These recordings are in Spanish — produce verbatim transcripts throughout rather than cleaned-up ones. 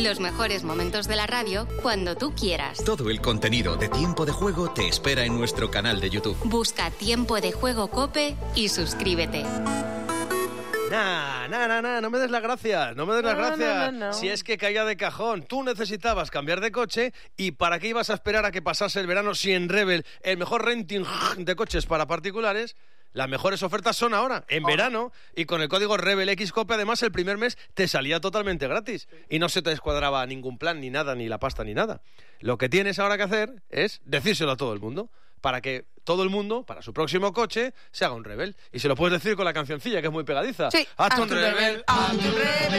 Los mejores momentos de la radio cuando tú quieras. Todo el contenido de Tiempo de Juego te espera en nuestro canal de YouTube. Busca Tiempo de Juego COPE y suscríbete. Nah, nah, nah, nah, no me des la gracia, no me des la No, gracia. no, no, no. Si es que caía de cajón, tú necesitabas cambiar de coche y ¿para qué ibas a esperar a que pasase el verano si en Rebel, el mejor renting de coches para particulares, las mejores ofertas son ahora, en verano, y con el código RebelXCOPE además el primer mes te salía totalmente gratis y no se te descuadraba ningún plan, ni nada, ni la pasta, ni nada. Lo que tienes ahora que hacer es decírselo a todo el mundo, para que todo el mundo, para su próximo coche, se haga un Rebel. Y se lo puedes decir con la cancioncilla, que es muy pegadiza. Sí, hazte un hazte un Rebel, Rebel, hazte un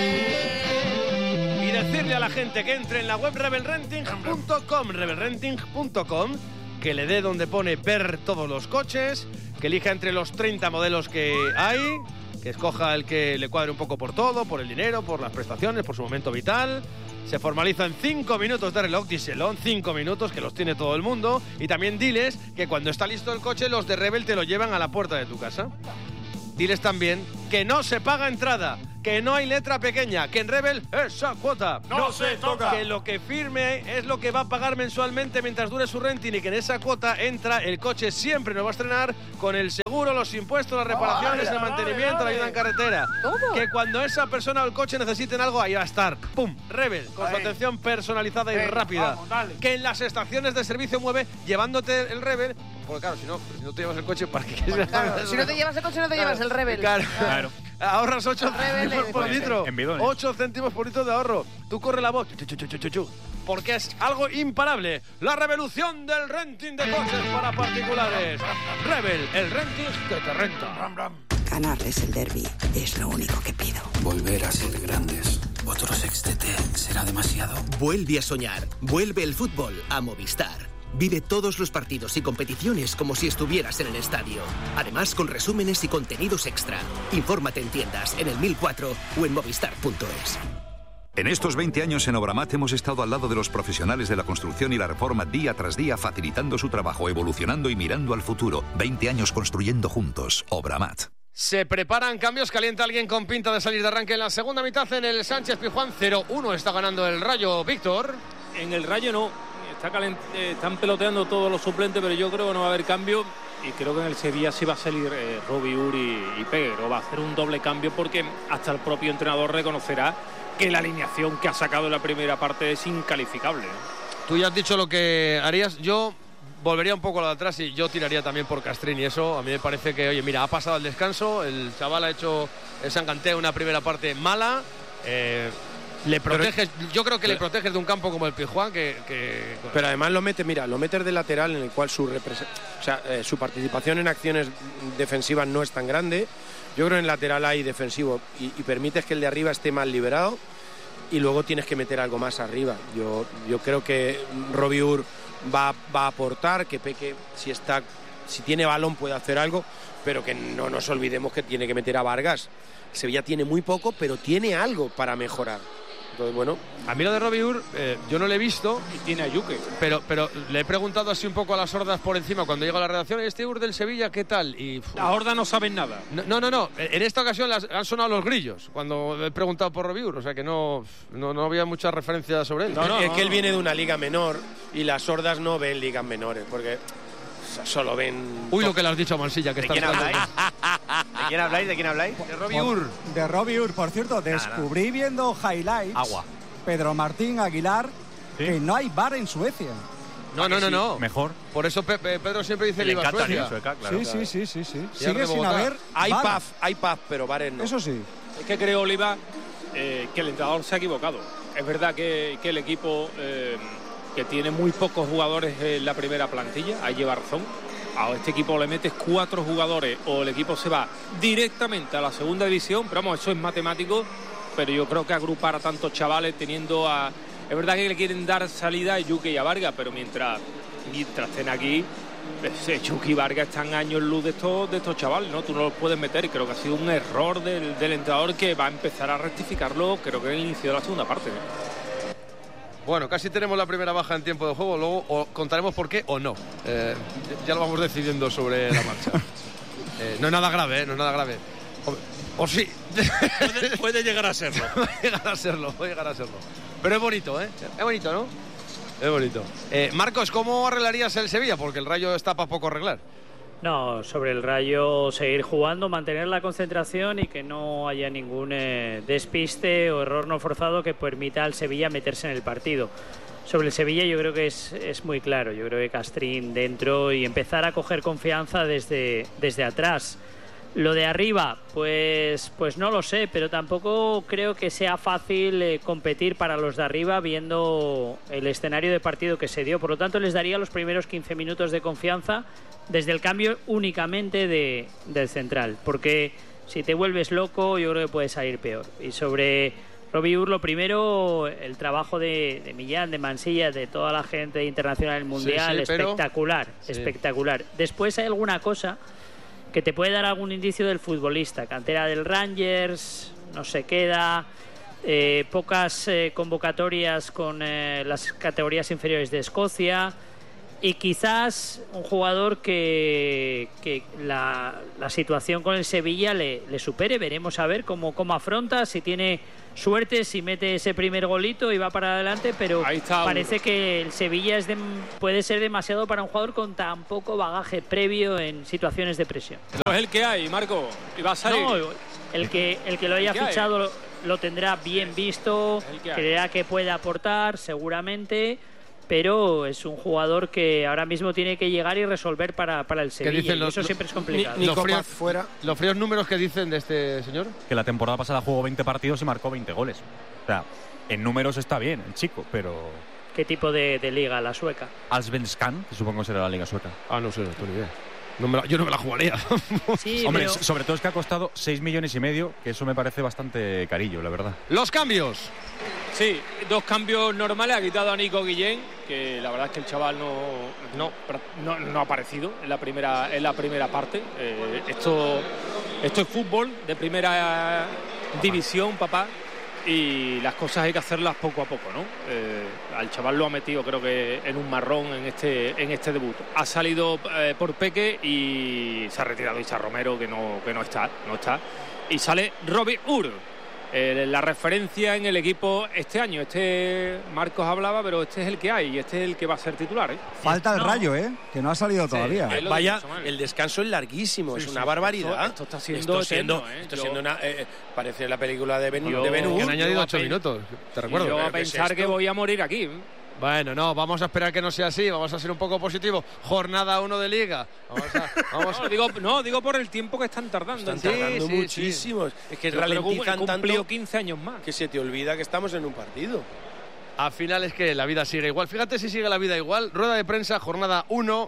Rebel. Y decirle a la gente que entre en la web rebel renting punto com, rebel renting punto com, que le dé donde pone ver todos los coches, que elija entre los treinta modelos que hay, que escoja el que le cuadre un poco por todo, por el dinero, por las prestaciones, por su momento vital. Se formaliza en cinco minutos de reloj, díselo, en cinco minutos, que los tiene todo el mundo. Y también diles que cuando está listo el coche, los de Rebel te lo llevan a la puerta de tu casa. Diles también que no se paga entrada, que no hay letra pequeña, que en Rebel esa cuota no se toca, que lo que firme es lo que va a pagar mensualmente mientras dure su renting y que en esa cuota entra el coche, siempre nos va a estrenar con el seguro, los impuestos, las reparaciones, el mantenimiento, la ayuda en carretera. ¿Cómo? Que cuando esa persona o el coche necesiten algo, ahí va a estar. ¡Pum! Rebel, con su Ahí. atención personalizada y Venga, rápida. vamos, dale. Que en las estaciones de servicio mueve llevándote el Rebel. Porque claro, si no, si no te llevas el coche, ¿para qué quieres? Claro, si no te llevas el coche, no te llevas el Rebel. Claro. Claro. Ahorras ocho Rebel, céntimos por Rebel. litro. En bidones. ocho céntimos por litro de ahorro. Tú corre la voz. Chu, chu, chu, chu, chu, chu. Porque es algo imparable. La revolución del renting de coches para particulares. Rebel, el renting que te renta. Ganarles el derbi es lo único que pido. Volver a ser grandes. Otro sextete será demasiado. Vuelve a soñar. Vuelve el fútbol a Movistar. Vive todos los partidos y competiciones como si estuvieras en el estadio. Además, con resúmenes y contenidos extra. Infórmate en tiendas, en el mil cuatro o en movistar punto es. En estos veinte años en Obramat hemos estado al lado de los profesionales de la construcción y la reforma día tras día, facilitando su trabajo, evolucionando y mirando al futuro. veinte años construyendo juntos. Obramat. Se preparan cambios, calienta alguien con pinta de salir de arranque en la segunda mitad en el Sánchez Pizjuán. cero uno está ganando el Rayo, Víctor. En el Rayo no. Está calent- eh, están peloteando todos los suplentes, pero yo creo que no va a haber cambio. Y creo que en el Sevilla sí va a salir eh, Robbie Uri y Peguero. Va a hacer un doble cambio porque hasta el propio entrenador reconocerá que la alineación que ha sacado en la primera parte es incalificable. Tú ya has dicho lo que harías. Yo volvería un poco a lo de atrás y yo tiraría también por Castrini. Y eso a mí me parece que, oye, mira, ha pasado el descanso. El chaval ha hecho el Sangantea una primera parte mala. Eh, le proteges, yo creo que le proteges de un campo como el Pizjuán que, que... Pero además lo metes, mira, lo metes de lateral en el cual su represe- o sea, eh, su participación en acciones defensivas no es tan grande. Yo creo que en lateral hay defensivo y, y permites que el de arriba esté más liberado y luego tienes que meter algo más arriba. Yo, yo creo que Robbie Ur va, va a aportar, que Peque si está, si tiene balón puede hacer algo, pero que no nos olvidemos que tiene que meter a Vargas. Sevilla tiene muy poco, pero tiene algo para mejorar. Entonces, bueno, a mí lo de Robbie Ur, eh, yo no le he visto. Y tiene a Yuke. Pero, pero le he preguntado así un poco a las hordas por encima cuando llega a la redacción, este Ur del Sevilla, ¿qué tal? Y uf, Las hordas no saben nada. No, no, no. En esta ocasión las, han sonado los grillos cuando he preguntado por Robbie Ur, o sea que no, no, no había mucha referencia sobre él. no, no, es que él viene de una liga menor y las hordas no ven ligas menores, porque solo ven... Uy, lo que le has dicho a Mansilla, que ¿De está quién buscando. habláis? ¿De quién habláis? ¿De quién habláis? De Robbie Ur. De Robbie Ur, por cierto, descubrí viendo highlights. Agua. Pedro Martín Aguilar, ¿Sí? que no hay bar en Suecia. No, no, no, no. Mejor. Por eso Pe- Pe- Pedro siempre dice Le Liga encanta Suecia. ni Sueca, claro. sí, sí, sí, sí, sí. Y es Sigue de sin Bogotá. haber Hay bar. pub, hay pub, pero bares no. Eso sí. Es que creo, Oliva, eh, que el entrenador se ha equivocado. Es verdad que, que el equipo, eh, que tiene muy pocos jugadores en la primera plantilla, ahí lleva razón. A este equipo le metes cuatro jugadores o el equipo se va directamente a la segunda división, pero vamos, eso es matemático, pero yo creo que agrupar a tantos chavales teniendo a... Es verdad que le quieren dar salida a Yuke y a Vargas, pero mientras, mientras estén aquí, ese Yuke y Vargas están años luz de estos, de estos chavales, ¿no? Tú no los puedes meter y creo que ha sido un error del, del entrenador que va a empezar a rectificarlo, creo que en el inicio de la segunda parte. Bueno, casi tenemos la primera baja en tiempo de juego, luego o contaremos por qué o no. Eh, ya lo vamos decidiendo sobre la marcha. eh, no es nada grave, ¿eh? No es nada grave. O, o sí. Puede, puede llegar a serlo. Puede llegar a serlo, puede llegar a serlo. Pero es bonito, ¿eh? Es bonito, ¿no? Es bonito. Eh, Marcos, ¿cómo arreglarías el Sevilla? Porque el Rayo está para poco arreglar. No, sobre el Rayo seguir jugando, mantener la concentración y que no haya ningún eh, despiste o error no forzado que permita al Sevilla meterse en el partido. Sobre el Sevilla yo creo que es, es muy claro. Yo creo que Castrín dentro y empezar a coger confianza desde, desde atrás. Lo de arriba, pues, pues no lo sé, pero tampoco creo que sea fácil eh, competir para los de arriba viendo el escenario de partido que se dio. Por lo tanto, les daría los primeros quince minutos de confianza desde el cambio únicamente de, del central. Porque si te vuelves loco, yo creo que puede salir peor. Y sobre Robbie Ur, lo primero, el trabajo de, de Millán, de Mansilla, de toda la gente internacional del Mundial, sí, sí, pero... espectacular, sí. espectacular. Después hay alguna cosa que te puede dar algún indicio del futbolista. Cantera del Rangers, no se queda, eh, pocas eh, convocatorias con eh, las categorías inferiores de Escocia y quizás un jugador que, que la, la situación con el Sevilla le, le supere. Veremos a ver cómo, cómo afronta, si tiene suerte, si mete ese primer golito y va para adelante, pero parece que el Sevilla es de, puede ser demasiado para un jugador con tan poco bagaje previo en situaciones de presión. No es el que hay, Marco, y va a salir. No, el que, el que lo haya que fichado lo, lo tendrá bien visto, que creerá que puede aportar seguramente, pero es un jugador que ahora mismo tiene que llegar y resolver para, para el Sevilla. Dicen los, y eso siempre es complicado. Los fríos, fuera. ¿Los fríos números que dicen de este señor? Que la temporada pasada jugó veinte partidos y marcó veinte goles. O sea, en números está bien el chico, pero... ¿Qué tipo de, de liga? ¿La sueca? Allsvenskan, que supongo será la liga sueca. Ah, no sé, no tengo ni idea. No me la, yo no me la jugaría. Sí, Hombre, pero... sobre todo es que ha costado seis millones y medio, que eso me parece bastante carillo, la verdad. Los cambios. Sí, dos cambios normales. Ha quitado a Nico Guillén, que la verdad es que el chaval no, no, no, no ha aparecido en la primera, en la primera parte. Eh, esto, esto es fútbol de primera división, papá. Y las cosas hay que hacerlas poco a poco, ¿no? Eh, al chaval lo ha metido, creo que en un marrón en este, en este debut. Ha salido eh, por Peque y se ha retirado Isa Romero, que no, que no está, no está. Y sale Robbie Ur, eh, la referencia en el equipo este año. Este Marcos hablaba, pero este es el que hay y este es el que va a ser titular, ¿eh? Falta el no. Rayo, ¿eh? Que no ha salido Sí, todavía. eh, Vaya, el descanso es larguísimo, Sí, es sí, una barbaridad. Esto, esto está siendo esto siendo, eterno, ¿eh? esto Yo- siendo una, eh, parece la película de Ben, Yo- de Ben Hur. que han añadido Yo ocho a pe- minutos, te recuerdo. Y yo a ¿Pero qué es pensar esto? que voy a morir aquí. Bueno, no, vamos a esperar que no sea así, vamos a ser un poco positivos. Jornada uno de Liga. Vamos a, vamos No, digo, no, digo por el tiempo que están tardando. Están en tardando sí, muchísimo. Es que Yo creo que ralentizan he cumplido tanto quince años más. que se te olvida que estamos en un partido. Al final es que la vida sigue igual. Fíjate si sigue la vida igual. Rueda de prensa, jornada uno.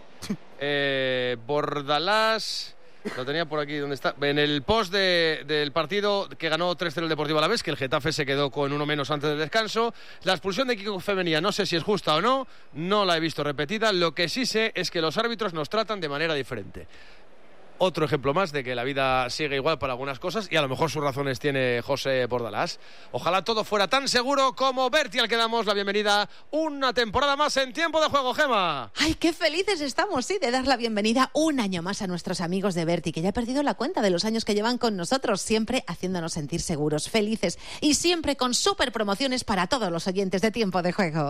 Eh, Bordalás. Lo tenía por aquí, ¿dónde está? En el post de, del partido que ganó tres cero el Deportivo Alavés, que el Getafe se quedó con uno menos antes del descanso. La expulsión de Kiko Femenía, no sé si es justa o no, no la he visto repetida. Lo que sí sé es que los árbitros nos tratan de manera diferente. Otro ejemplo más de que la vida sigue igual para algunas cosas y a lo mejor sus razones tiene José Bordalás. Ojalá todo fuera tan seguro como Berti, al que damos la bienvenida una temporada más en Tiempo de Juego, Gema. Ay, qué felices estamos, sí, de dar la bienvenida un año más a nuestros amigos de Berti, que ya he perdido la cuenta de los años que llevan con nosotros, siempre haciéndonos sentir seguros, felices y siempre con súper promociones para todos los oyentes de Tiempo de Juego.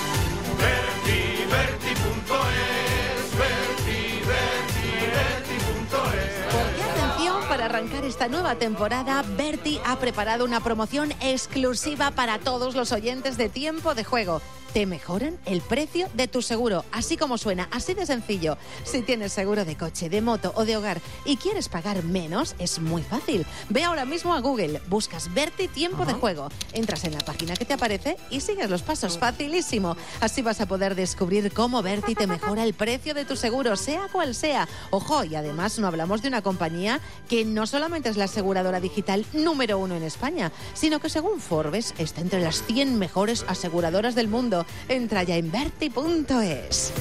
Berti, Berti punto es, Berti, Berti, Berti punto es. Porque atención, para arrancar esta nueva temporada, Berti ha preparado una promoción exclusiva para todos los oyentes de Tiempo de Juego. Te mejoran el precio de tu seguro, así como suena, así de sencillo. Si tienes seguro de coche, de moto o de hogar y quieres pagar menos, es muy fácil. Ve ahora mismo a Google, buscas Berti Tiempo uh-huh. de Juego, entras en la página que te aparece y sigues los pasos, facilísimo. Así vas a poder descubrir cómo Berti te mejora el precio de tu seguro, sea cual sea. Ojo, y además no hablamos de una compañía que no solamente es la aseguradora digital número uno en España, sino que según Forbes está entre las cien mejores aseguradoras del mundo. Entra ya en Berti punto es.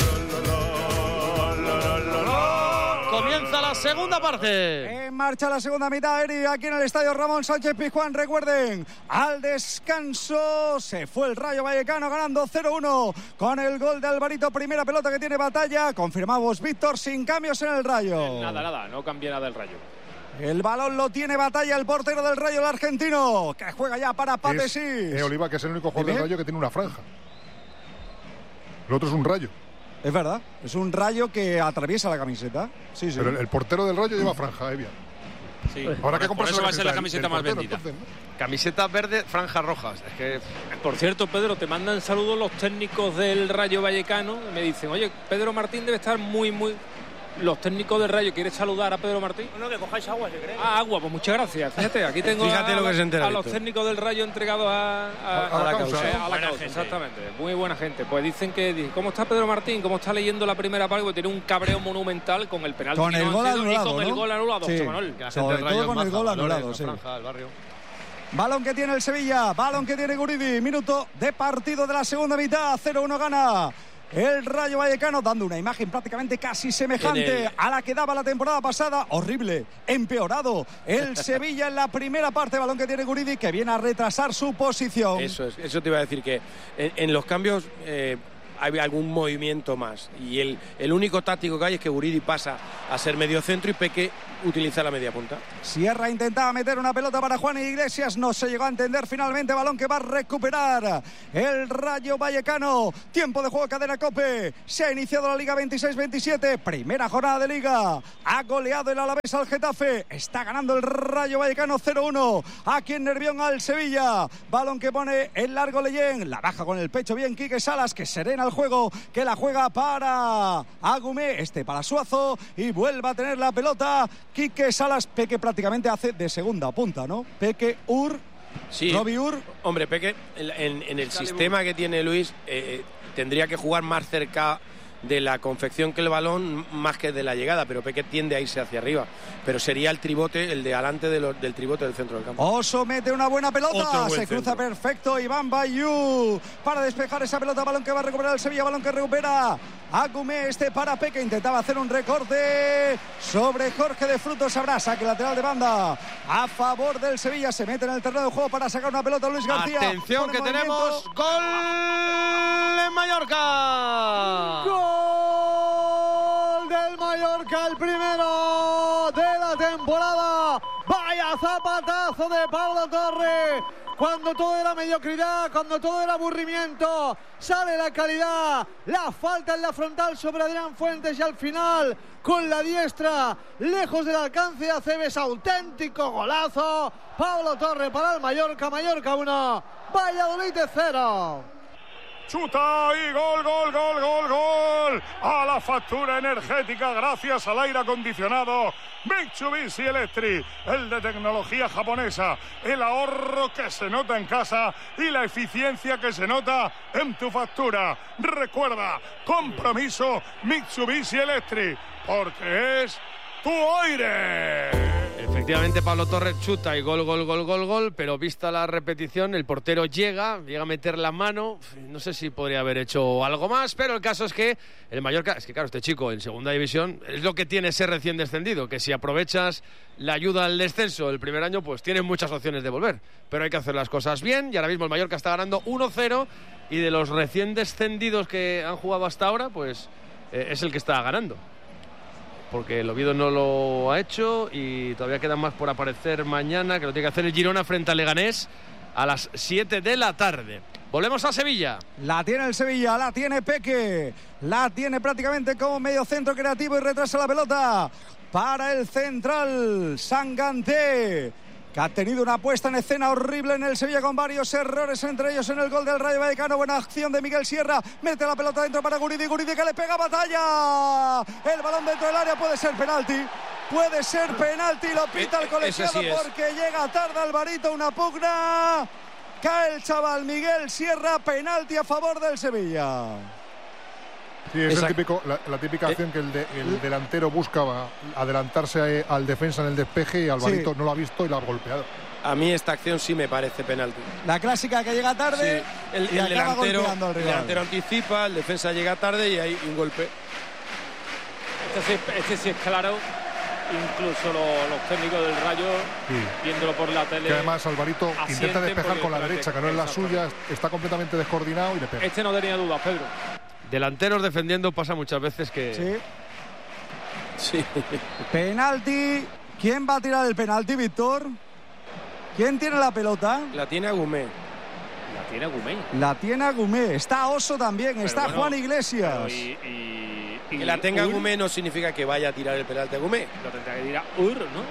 Comienza la segunda parte. En marcha la segunda mitad, Eri, aquí en el estadio Ramón Sánchez Pizjuán. Recuerden, al descanso se fue el Rayo Vallecano ganando cero uno con el gol de Alvarito. Primera pelota que tiene Batalla. Confirmamos, Víctor, sin cambios en el Rayo. Nada, nada, no cambia nada el Rayo. El balón lo tiene Batalla, el portero del Rayo, el argentino, que juega ya para Pape Es, Sis. eh, Oliva, que es el único jugador Dime. del Rayo que tiene una franja. El otro es un rayo. Es verdad, es un rayo que atraviesa la camiseta. Sí, sí. Pero el, el portero del Rayo lleva franja, Evian. Sí. Habrá que Por comprarse eso la va a ser la camiseta camiseta del- más del vendida. portero, entonces, Camiseta verde, franjas rojas. Es que... Por cierto, Pedro, te mandan saludos los técnicos del Rayo Vallecano. Y me dicen, oye, Pedro Martín debe estar muy, muy... Los técnicos del Rayo, ¿quieres saludar a Pedro Martín? No, que cojáis agua, si queréis. Ah, agua, pues muchas gracias. Fíjate, aquí tengo Fíjate a, lo que se entera a los Víctor. técnicos del Rayo entregados a, a, A- a la causa, eh, ¿no? a la Buena causa, gente. exactamente. Muy buena gente. Pues dicen que, ¿cómo está Pedro Martín? ¿Cómo está leyendo la primera parte? Porque tiene un cabreo monumental con el penalti Con que el no gol han sido anulado, y con ¿no? el gol anulado, Sí. José Manuel. Que la gente Sobre del Rayo todo con es el maja, gol valores, anulado, la sí. franja del barrio. Balón que tiene el Sevilla, balón que tiene Guridi, minuto de partido de la segunda mitad, cero uno gana el Rayo Vallecano, dando una imagen prácticamente casi semejante En el- a la que daba la temporada pasada. Horrible, empeorado el Sevilla en la primera parte, balón que tiene Guridi, que viene a retrasar su posición. Eso es, eso te iba a decir, que en, en los cambios eh, hay algún movimiento más. Y el, el único táctico que hay es que Guridi pasa a ser medio centro y Peque utiliza la media punta. Sierra intentaba meter una pelota para Juan Iglesias, no se llegó a entender finalmente, balón que va a recuperar el Rayo Vallecano. Tiempo de juego, cadena COPE, se ha iniciado la Liga veintiséis veintisiete, primera jornada de Liga, ha goleado el Alavés al Getafe, está ganando el Rayo Vallecano cero uno, aquí en Nervión al Sevilla, balón que pone el largo Leyen, la baja con el pecho bien Quique Salas, que serena el juego, que la juega para Agumé, este para Suazo, y vuelve a tener la pelota Quique Salas. Peque prácticamente hace de segunda punta, ¿no? Peque, Ur, Sí. Robbie Ur. Hombre, Peque, en, en- en el sistema que tiene Luis, eh, tendría que jugar más cerca de la confección que el balón, más que de la llegada, pero Peque tiende a irse hacia arriba. Pero sería el tribote, el de adelante de lo- del tribote del centro del campo. Oso mete una buena Otro pelota, buen se cruza centro. perfecto Iván Bayú para despejar esa pelota, balón que va a recuperar el Sevilla, balón que recupera Agumé, este para Peque, intentaba hacer un recorte sobre Jorge de Frutos, habrá saque lateral de banda a favor del Sevilla, se mete en el terreno de juego para sacar una pelota Luis García. Atención Pone que movimiento. tenemos gol en Mallorca. Gol del Mallorca, el primero de la temporada. Vaya zapatazo de Pablo Torre. Cuando todo era mediocridad, cuando todo era aburrimiento, sale la calidad, la falta en la frontal sobre Adrián Fuentes y al final con la diestra, lejos del alcance de Aceves, auténtico golazo. Pablo Torre para el Mallorca, Mallorca uno, Valladolid cero. Chuta y gol, gol, gol, gol, gol. A la factura energética gracias al aire acondicionado Mitsubishi Electric, el de tecnología japonesa, el ahorro que se nota en casa y la eficiencia que se nota en tu factura. Recuerda, compromiso Mitsubishi Electric, porque es tu aire. Efectivamente, Pablo Torres chuta y gol, gol, gol, gol, gol, pero vista la repetición, el portero llega, llega a meter la mano, no sé si podría haber hecho algo más, pero el caso es que el Mallorca, es que claro, este chico en segunda división es lo que tiene ser recién descendido, que si aprovechas la ayuda al descenso el primer año, pues tienes muchas opciones de volver, pero hay que hacer las cosas bien y ahora mismo el Mallorca está ganando uno cero y de los recién descendidos que han jugado hasta ahora, pues eh, es el que está ganando. Porque el Oviedo no lo ha hecho y todavía quedan más por aparecer mañana, que lo tiene que hacer el Girona frente al Leganés a las siete de la tarde. Volvemos a Sevilla. La tiene el Sevilla, la tiene Peque, la tiene prácticamente como medio centro creativo y retrasa la pelota para el central Sanganté, que ha tenido una puesta en escena horrible en el Sevilla con varios errores, entre ellos en el gol del Rayo Vallecano. Buena acción de Miguel Sierra, mete la pelota dentro para Guridi, Guridi que le pega Batalla, el balón dentro del área, puede ser penalti, puede ser penalti, lo pita el colegiado sí es. porque llega tarde Alvarito, una pugna, cae el chaval Miguel Sierra, penalti a favor del Sevilla. Sí, es el Exacto. típico, la, la típica acción que el, de- el delantero buscaba adelantarse al defensa en el despeje y Alvarito Sí. no lo ha visto y lo ha golpeado. A mí esta acción sí me parece penalti. La clásica que llega tarde Sí, el, y el acaba delantero, golpeando al el rival. delantero anticipa, el defensa llega tarde y hay un golpe. Este sí, este sí es claro. Incluso lo- los técnicos del Rayo, Sí. viéndolo por la tele. Que además Alvarito intenta asienten despejar porque con la delante- derecha, que no es la suya, está completamente descoordinado y le pega. Este no tenía dudas, Pedro. Delanteros defendiendo pasa muchas veces que... Sí. Sí. Penalti ¿Quién va a tirar el penalti, Víctor? ¿Quién tiene la pelota? La tiene Agumé. La tiene Agumé. La tiene Agumé. Está Oso también, pero está bueno, Juan Iglesias. Y, y, y que la tenga Agumé no significa que vaya a tirar el penalti Agumé. Lo tendrá que tirar Ur, ¿no?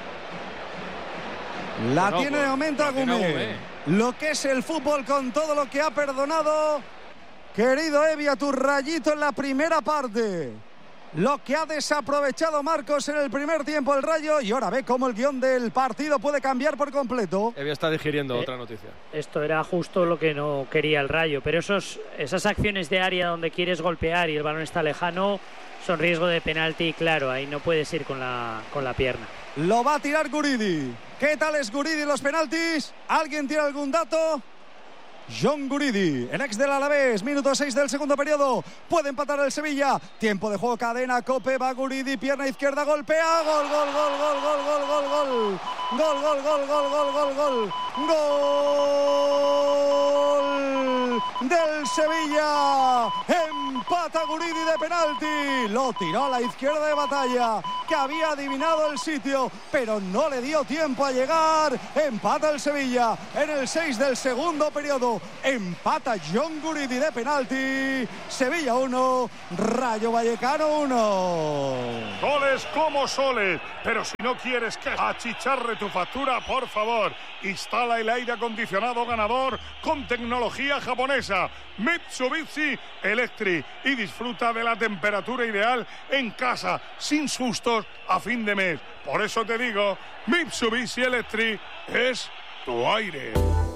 La bueno, tiene pues, de momento Agumé. Lo que es el fútbol con todo lo que ha perdonado. Querido Evi, a tu rayito en la primera parte. Lo que ha desaprovechado Marcos en el primer tiempo el Rayo, y ahora ve cómo el guión del partido puede cambiar por completo. Evi está digiriendo eh, otra noticia. Esto era justo lo que no quería el Rayo, pero esos, esas acciones de área donde quieres golpear y el balón está lejano son riesgo de penalti, claro, ahí no puedes ir con la, con la pierna. Lo va a tirar Guridi. ¿Qué tal es Guridi en los penaltis? ¿Alguien tiene algún dato? John Guridi, el ex del Alavés, minuto seis del segundo periodo, puede empatar el Sevilla, tiempo de juego, cadena, Cope, va Guridi, pierna izquierda, golpea, gol, gol, gol, gol, gol, gol, gol, gol, gol, gol, gol, gol, gol, gol, gol, gol del Sevilla, empata Guridi de penalti, lo tiró a la izquierda de Batalla, que había adivinado el sitio, pero no le dio tiempo a llegar, empata el Sevilla en el seis del segundo periodo. Empata John Guridi de penalti. Sevilla uno, Rayo Vallecano uno. Goles como soles, pero si no quieres que achicharre tu factura, por favor, instala el aire acondicionado ganador con tecnología japonesa Mitsubishi Electric y disfruta de la temperatura ideal en casa, sin sustos a fin de mes. Por eso te digo, Mitsubishi Electric es tu aire.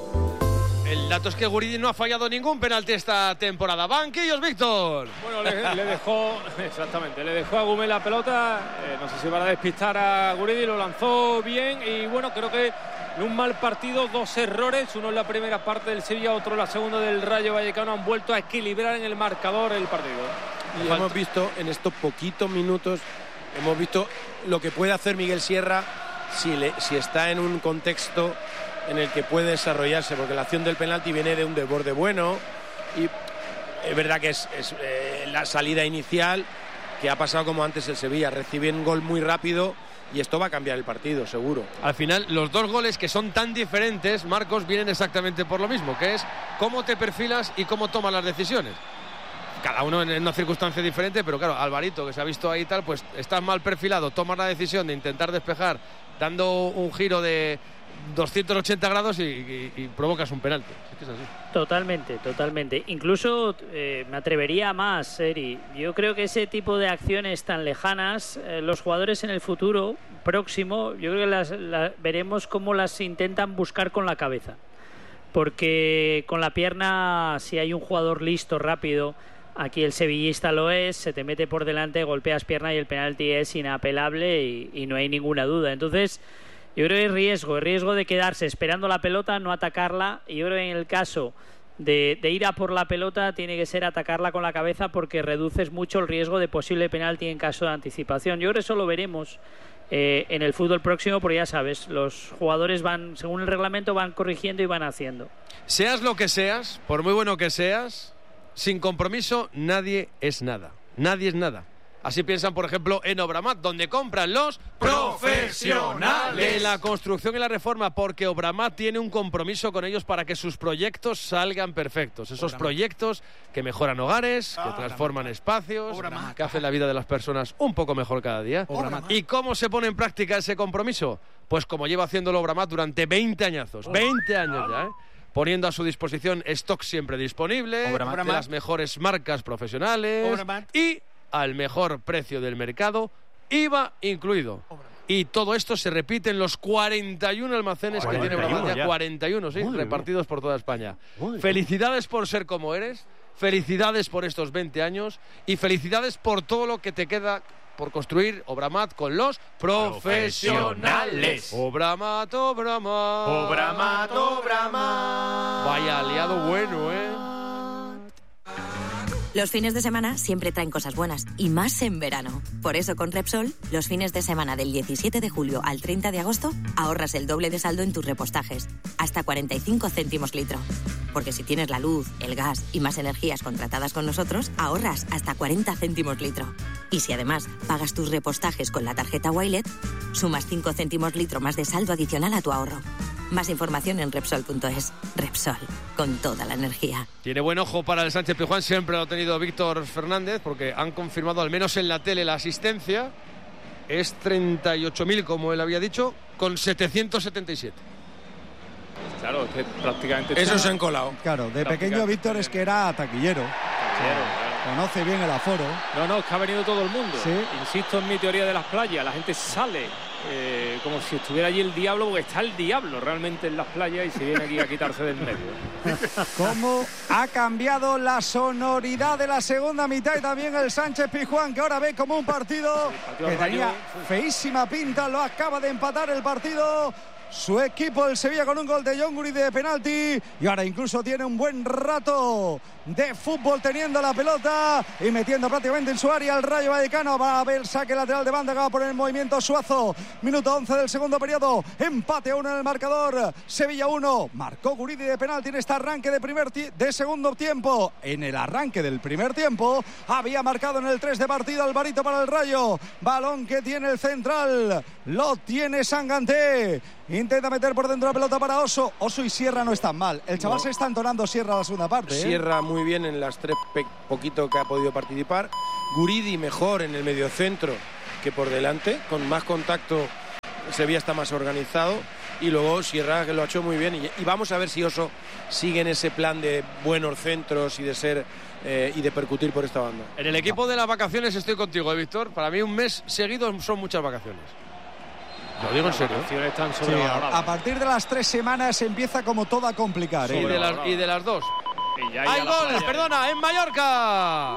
El dato es que Guridi no ha fallado ningún penalti esta temporada. Banquillos, Víctor. Bueno, le, le dejó, exactamente, le dejó a Agumé la pelota. Eh, no sé si para despistar a Guridi, lo lanzó bien. Y bueno, creo que en un mal partido, dos errores. Uno en la primera parte del Sevilla, otro en la segunda del Rayo Vallecano. Han vuelto a equilibrar en el marcador el partido. Y hemos falta. visto en estos poquitos minutos, hemos visto lo que puede hacer Miguel Sierra si, le, si está en un contexto en el que puede desarrollarse, porque la acción del penalti viene de un desborde bueno y es verdad que es, es eh, la salida inicial que ha pasado como antes el Sevilla, recibe un gol muy rápido y esto va a cambiar el partido, seguro. Al final, los dos goles que son tan diferentes, Marcos, vienen exactamente por lo mismo, que es cómo te perfilas y cómo tomas las decisiones. Cada uno en una circunstancia diferente, pero claro, Alvarito, que se ha visto ahí y tal, pues estás mal perfilado, tomas la decisión de intentar despejar dando un giro de doscientos ochenta grados y, y, y provocas un penalti. Es que es así. Totalmente, totalmente. Incluso eh, me atrevería más, Seri. Yo creo que ese tipo de acciones tan lejanas, eh, los jugadores en el futuro próximo, yo creo que las, las veremos cómo las intentan buscar con la cabeza. Porque con la pierna, si hay un jugador listo, rápido, aquí el sevillista lo es, se te mete por delante, golpeas pierna y el penalti es inapelable y, y no hay ninguna duda. Entonces, yo creo que hay riesgo, el riesgo de quedarse esperando la pelota, no atacarla. Y yo creo que en el caso de, de ir a por la pelota tiene que ser atacarla con la cabeza, porque reduces mucho el riesgo de posible penalti en caso de anticipación. Yo creo que eso lo veremos eh, en el fútbol próximo, porque ya sabes, los jugadores van, según el reglamento, van corrigiendo y van haciendo. Seas lo que seas, por muy bueno que seas, sin compromiso nadie es nada. Nadie es nada. Así piensan, por ejemplo, en Obramat, donde compran los profesionales de la construcción y la reforma, porque Obramat tiene un compromiso con ellos para que sus proyectos salgan perfectos. Esos Obramat. proyectos que mejoran hogares, que transforman Obramat. espacios, Obramat. que hacen la vida de las personas un poco mejor cada día. Obramat. ¿Y cómo se pone en práctica ese compromiso? Pues como lleva haciéndolo Obramat durante veinte añazos. veinte años ya, ¿eh? Poniendo a su disposición stock siempre disponible, Obramat. de las mejores marcas profesionales Obramat. y al mejor precio del mercado, I V A incluido. Y todo esto se repite en los cuarenta y uno almacenes cuarenta y uno, que tiene Obramat, ya cuarenta y uno, sí, Muy repartidos bien. por toda España. Muy felicidades bien. por ser como eres, felicidades por estos veinte años y felicidades por todo lo que te queda por construir Obramat con los profesionales. Obramat, Obramat. Obramat, Obramat. Vaya aliado bueno, ¿eh? Los fines de semana siempre traen cosas buenas, y más en verano. Por eso con Repsol, los fines de semana del diecisiete de julio al treinta de agosto, ahorras el doble de saldo en tus repostajes, hasta cuarenta y cinco céntimos litro. Porque si tienes la luz, el gas y más energías contratadas con nosotros, ahorras hasta cuarenta céntimos litro. Y si además pagas tus repostajes con la tarjeta Wilet, sumas cinco céntimos litro más de saldo adicional a tu ahorro. Más información en Repsol punto es. Repsol, con toda la energía. Tiene buen ojo para el Sánchez Pizjuán, siempre lo ha tenido Víctor Fernández, porque han confirmado, al menos en la tele, la asistencia. Es treinta y ocho mil, como él había dicho, con setecientos setenta y siete. Claro, es que prácticamente... Eso se han colado. Claro, de pequeño Víctor es que era taquillero. Taquillero, claro. Conoce bien el aforo. No, no, es que ha venido todo el mundo. Sí. Insisto en mi teoría de las playas. La gente sale eh, como si estuviera allí el diablo, porque está el diablo realmente en las playas y se viene aquí a quitarse del medio. ¿Cómo ha cambiado la sonoridad de la segunda mitad? Y también el Sánchez Pizjuán, que ahora ve como un partido, partido que tenía feísima pinta. Lo acaba de empatar el partido su equipo, el Sevilla, con un gol de John Guridi de penalti, y ahora incluso tiene un buen rato de fútbol teniendo la pelota y metiendo prácticamente en su área el Rayo Vallecano. Va a haber saque lateral de banda que va a poner en movimiento Suazo. Minuto once del segundo periodo, empate a uno en el marcador. Sevilla uno, marcó Guridi de penalti en este arranque de primer de segundo tiempo. En el arranque del primer tiempo había marcado en el tres de partido Alvarito para el Rayo. Balón que tiene el central, lo tiene Sanganté. Intenta meter por dentro la pelota para Oso. Oso y Sierra no están mal. El chaval no. se está entonando Sierra a la segunda parte. ¿eh? Sierra muy bien en las tres pe- poquito que ha podido participar. Guridi mejor en el mediocentro que por delante, con más contacto. Sevilla está más organizado. Y luego Sierra, que lo ha hecho muy bien. Y, y vamos a ver si Oso sigue en ese plan de buenos centros y de ser eh, y de percutir por esta banda. En el equipo de las vacaciones estoy contigo, ¿eh, Víctor? Para mí un mes seguido son muchas vacaciones. Lo digo en serio. Están sí, a, a partir de las tres semanas empieza como todo a complicar. ¿eh? Y, de las, y de las dos. ¡Hay gol! Perdona, en Mallorca.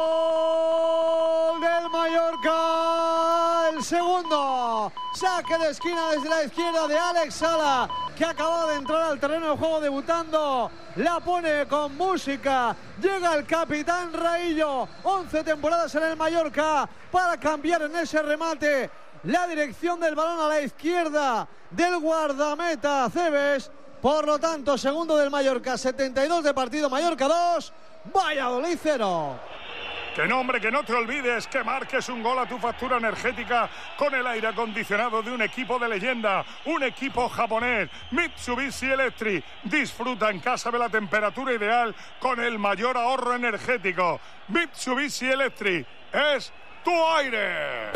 ¡Gol del Mallorca! El segundo. Saque de esquina desde la izquierda de Alex Sala, que ha acabado de entrar al terreno de juego debutando. La pone con música. Llega el capitán Raillo. once temporadas en el Mallorca para cambiar en ese remate la dirección del balón a la izquierda del guardameta Cebes. Por lo tanto, segundo del Mallorca, setenta y dos de partido, Mallorca dos, Valladolid cero. Que no, hombre, que no te olvides que marques un gol a tu factura energética con el aire acondicionado de un equipo de leyenda, un equipo japonés, Mitsubishi Electric. Disfruta en casa de la temperatura ideal con el mayor ahorro energético. Mitsubishi Electric es tu aire.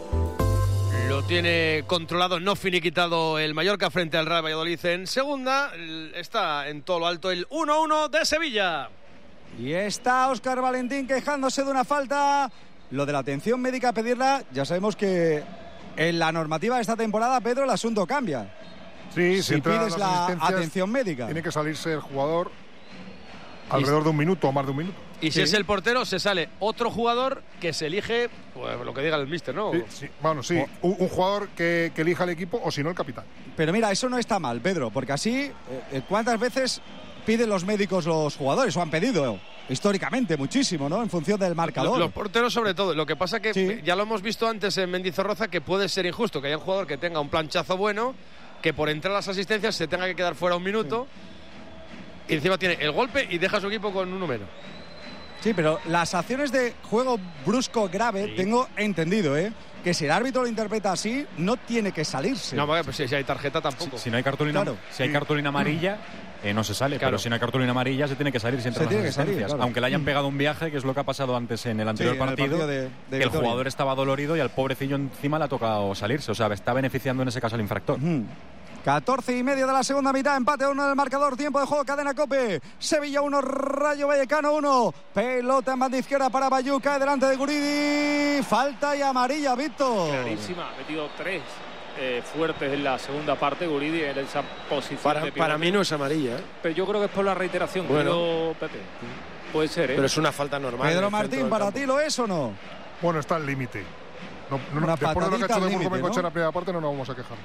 Lo tiene controlado, no finiquitado el Mallorca frente al Real Valladolid en segunda. Está en todo lo alto el uno uno de Sevilla. Y está Óscar Valentín quejándose de una falta. Lo de la atención médica, pedirla, ya sabemos que en la normativa de esta temporada, Pedro, el asunto cambia. Sí, si pides la atención médica, tiene que salirse el jugador alrededor de un minuto o más de un minuto. Y si sí. es el portero, se sale otro jugador que se elige, pues lo que diga el míster, ¿no? Sí, sí. Bueno, sí, o, un, un jugador que, que elija el equipo o si no el capitán. Pero mira, eso no está mal, Pedro, porque así, eh, ¿cuántas veces piden los médicos los jugadores? O han pedido históricamente muchísimo, ¿no? En función del marcador. Los, los porteros sobre todo. Lo que pasa que sí. ya lo hemos visto antes en Mendizorroza, que puede ser injusto que haya un jugador que tenga un planchazo bueno, que por entrar a las asistencias se tenga que quedar fuera un minuto, sí. y encima tiene el golpe y deja a su equipo con un número. Sí, pero las acciones de juego brusco grave, sí. tengo entendido, ¿eh? Que si el árbitro lo interpreta así, no tiene que salirse. No, pues si hay tarjeta tampoco. Si, si no hay cartulina, claro. si hay cartulina amarilla, eh, no se sale. Claro. Pero si no hay cartulina amarilla, se tiene que salir sin entrar las asistencias. Claro. Aunque le hayan pegado un viaje, que es lo que ha pasado antes en el anterior sí, partido, el, partido de, de que el jugador estaba dolorido y al pobrecillo encima le ha tocado salirse. O sea, está beneficiando en ese caso al infractor. Uh-huh. catorce y medio de la segunda mitad, empate a uno del marcador, tiempo de juego, cadena COPE. Sevilla uno, Rayo Vallecano uno. Pelota en banda izquierda para Bayú, cae delante de Guridi. Falta y amarilla, Víctor. Clarísima, ha metido tres eh, fuertes en la segunda parte, Guridi en esa posición. Para, de para mí no es amarilla, ¿eh? Pero yo creo que es por la reiteración, bueno, Pepe. Puede ser, ¿eh? Pero es una falta normal. Pedro Martín, ¿para ti lo es o no? Bueno, está al límite. No, no, una después de lo que ha hecho de Burgos Bengoechea en ¿no? la primera parte, no nos vamos a quejar.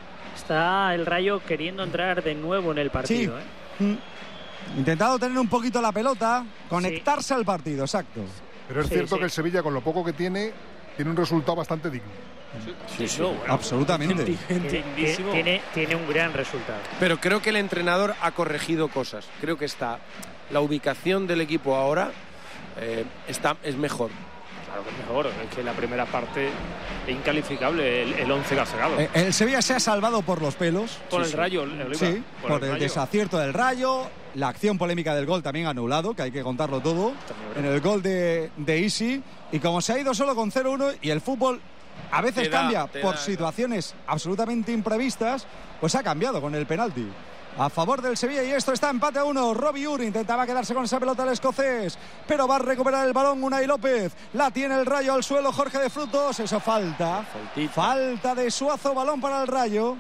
Está el Rayo queriendo entrar de nuevo en el partido. Sí. ¿eh? Mm. Intentado tener un poquito la pelota, conectarse sí. al partido, exacto. Pero es sí, cierto sí. que el Sevilla, con lo poco que tiene, tiene un resultado bastante digno. Sí, sí, no, bueno, absolutamente. Tiene, tiene, tiene un gran resultado. Pero creo que el entrenador ha corregido cosas. Creo que está la ubicación del equipo ahora eh, está, es mejor. Claro que es mejor, es que la primera parte es incalificable el, el once que ha sacado. Eh, el Sevilla se ha salvado por los pelos. Por sí, el sí. Rayo, el Oliva. Sí, por, por el, el Rayo. desacierto del Rayo, la acción polémica del gol también anulado, que hay que contarlo todo, en el gol de, de Isi. Y como se ha ido solo con cero uno y el fútbol a veces da, cambia por da, situaciones absolutamente imprevistas, pues ha cambiado con el penalti a favor del Sevilla, y esto está empate a uno. Robbie Uri intentaba quedarse con esa pelota el escocés, pero va a recuperar el balón Unai López. La tiene el Rayo al suelo, Jorge de Frutos. Eso falta. Faltita. Falta de Suazo, balón para el Rayo.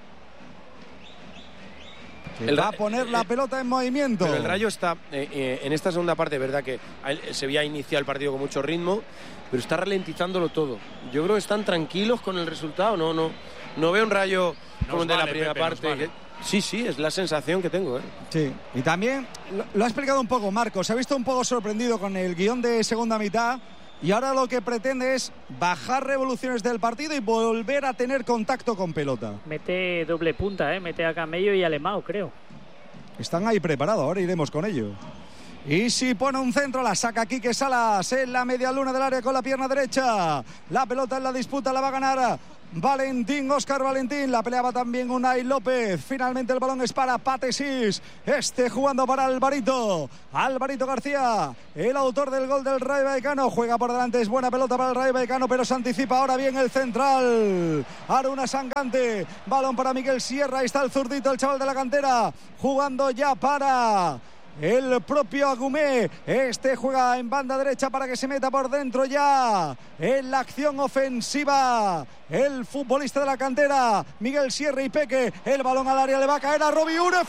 El, va a poner la pelota en movimiento. Pero el Rayo está eh, eh, en esta segunda parte, verdad que el Sevilla inicia el partido con mucho ritmo, pero está ralentizándolo todo. Yo creo que están tranquilos con el resultado. No, no, no veo un Rayo como el de vale, la primera Pepe, parte. Vale. Que, sí, sí, es la sensación que tengo. ¿eh? Sí, y también lo, lo ha explicado un poco Marcos. Se ha visto un poco sorprendido con el guión de segunda mitad. Y ahora lo que pretende es bajar revoluciones del partido y volver a tener contacto con pelota. Mete doble punta, ¿eh? Mete a Camello y a Alemão, creo. Están ahí preparados, ahora iremos con ello. Y si pone un centro, la saca Quique Salas en la media luna del área con la pierna derecha. La pelota en la disputa la va a ganar Valentín, Óscar Valentín. La peleaba también Unai López. Finalmente el balón es para Patesis. Este jugando para Alvarito. Alvarito García, el autor del gol del Rayo Vallecano. Juega por delante, es buena pelota para el Rayo Vallecano, pero se anticipa ahora bien el central. Aruna Sangante. Balón para Miguel Sierra. Ahí está el zurdito, el chaval de la cantera. Jugando ya para el propio Agumé. Este juega en banda derecha para que se meta por dentro ya en la acción ofensiva el futbolista de la cantera Miguel Sierra y Peque. El balón al área, le va a caer a Robbie Ure,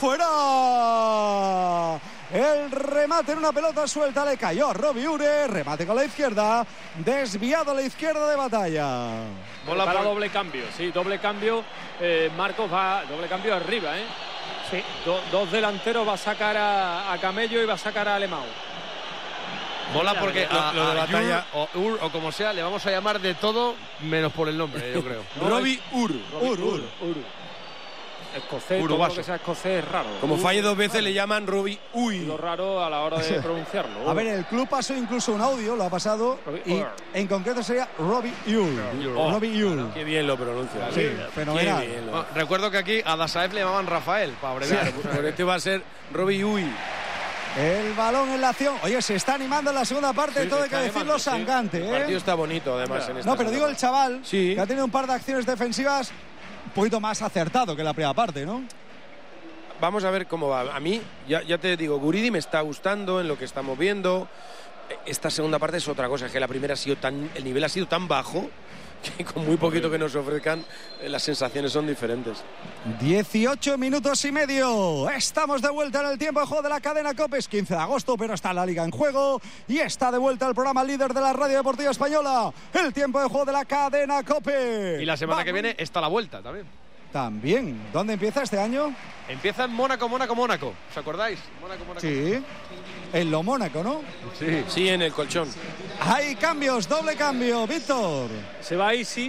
fuera. El remate en una pelota suelta le cayó a Robbie Ure. Remate con la izquierda, desviado a la izquierda de Batalla. Bola para doble cambio, sí, doble cambio. eh, Marcos va doble cambio arriba, ¿eh? Sí, do, dos delanteros, va a sacar a, a Camello y va a sacar a Alemão. Mola porque a, lo, lo de a Batalla Ur, o Ur o como sea le vamos a llamar de todo menos por el nombre, yo creo. Robbie Ur. Ur, Ur, Ur. Escocés, todo lo que sea escocés es raro. Como Ur, falle dos veces le llaman Robbie Uy. Lo raro a la hora de pronunciarlo. A ver, el club pasó incluso un audio, lo ha pasado, y en concreto sería Robbie Ur. Oh, Robbie Ur. Qué bien lo pronuncia. Sí, fenomenal. Bien, bueno, recuerdo que aquí a Dasaev le llamaban Rafael, para abreviar. Sí, por este va a ser Robbie Uy. El balón en la acción. Oye, se está animando en la segunda parte, sí, todo hay que decirlo, Sangante. Sí. ¿eh? El partido está bonito, además. En esta no, pero digo el chaval, sí, que ha tenido un par de acciones defensivas un poquito más acertado que la primera parte, ¿no? Vamos a ver cómo va. A mí, ya, ya te digo, Guridi me está gustando en lo que estamos viendo. Esta segunda parte es otra cosa, es que la primera ha sido tan, el nivel ha sido tan bajo que con muy poquito que nos ofrezcan las sensaciones son diferentes. dieciocho minutos y medio. Estamos de vuelta en el tiempo de juego de la cadena COPE. Es quince de agosto, pero está la liga en juego y está de vuelta el programa líder de la radio deportiva española. El tiempo de juego de la cadena COPE. Y la semana Va. que viene está la vuelta también. También. ¿Dónde empieza este año? Empieza en Mónaco, Mónaco, Mónaco. ¿Os acordáis? Mónaco, Mónaco. Sí. En lo Mónaco, ¿no? Sí. Sí, en el colchón. Hay cambios, doble cambio, Víctor. Se va Isi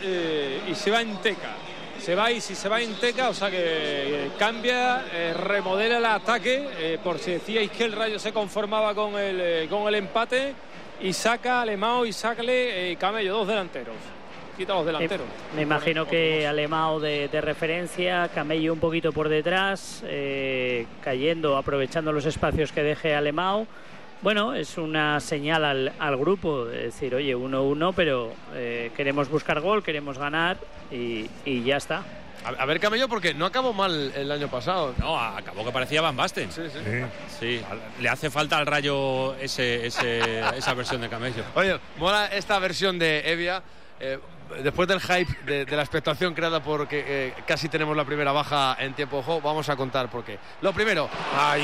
eh, y se va Enteca. Se va Isi, se va Enteca, o sea que eh, cambia, eh, remodela el ataque, eh, por si decíais que el Rayo se conformaba con el, eh, con el empate, y saca a Alemão y sácale eh, Camello, dos delanteros. Quita los delanteros. Eh, me imagino que Alemão de, de referencia, Camello un poquito por detrás, eh, cayendo, aprovechando los espacios que deje Alemão. Bueno, es una señal al, al grupo, de decir, oye, uno uno, pero eh, queremos buscar gol, queremos ganar y, y ya está. A, a ver, Camello, porque no acabó mal el año pasado. No, acabó que parecía Van Basten. Sí, sí. sí. sí. Le hace falta al Rayo ese, ese, esa versión de Camello. Oye, mola esta versión de Evia. Eh, después del hype de, de la expectación creada porque eh, casi tenemos la primera baja en tiempo de juego, vamos a contar por qué. Lo primero, ay,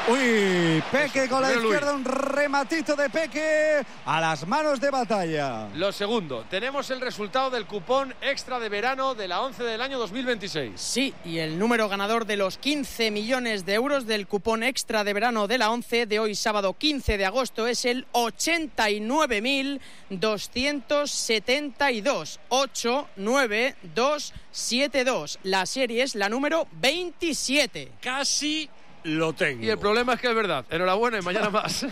uy, Peque Eso, con la izquierda, Luis. un rematito de Peque a las manos de Batalla. Lo segundo, tenemos el resultado del cupón extra de verano de la once del año dos mil veintiséis. Sí, y el número ganador de los quince millones de euros del cupón extra de verano de la once de hoy sábado quince de agosto es el ochenta y nueve mil doscientos setenta y dos. dos ocho nueve dos siete dos. La serie es la número veintisiete. Casi lo tengo. Y el problema es que es verdad. Enhorabuena y mañana más.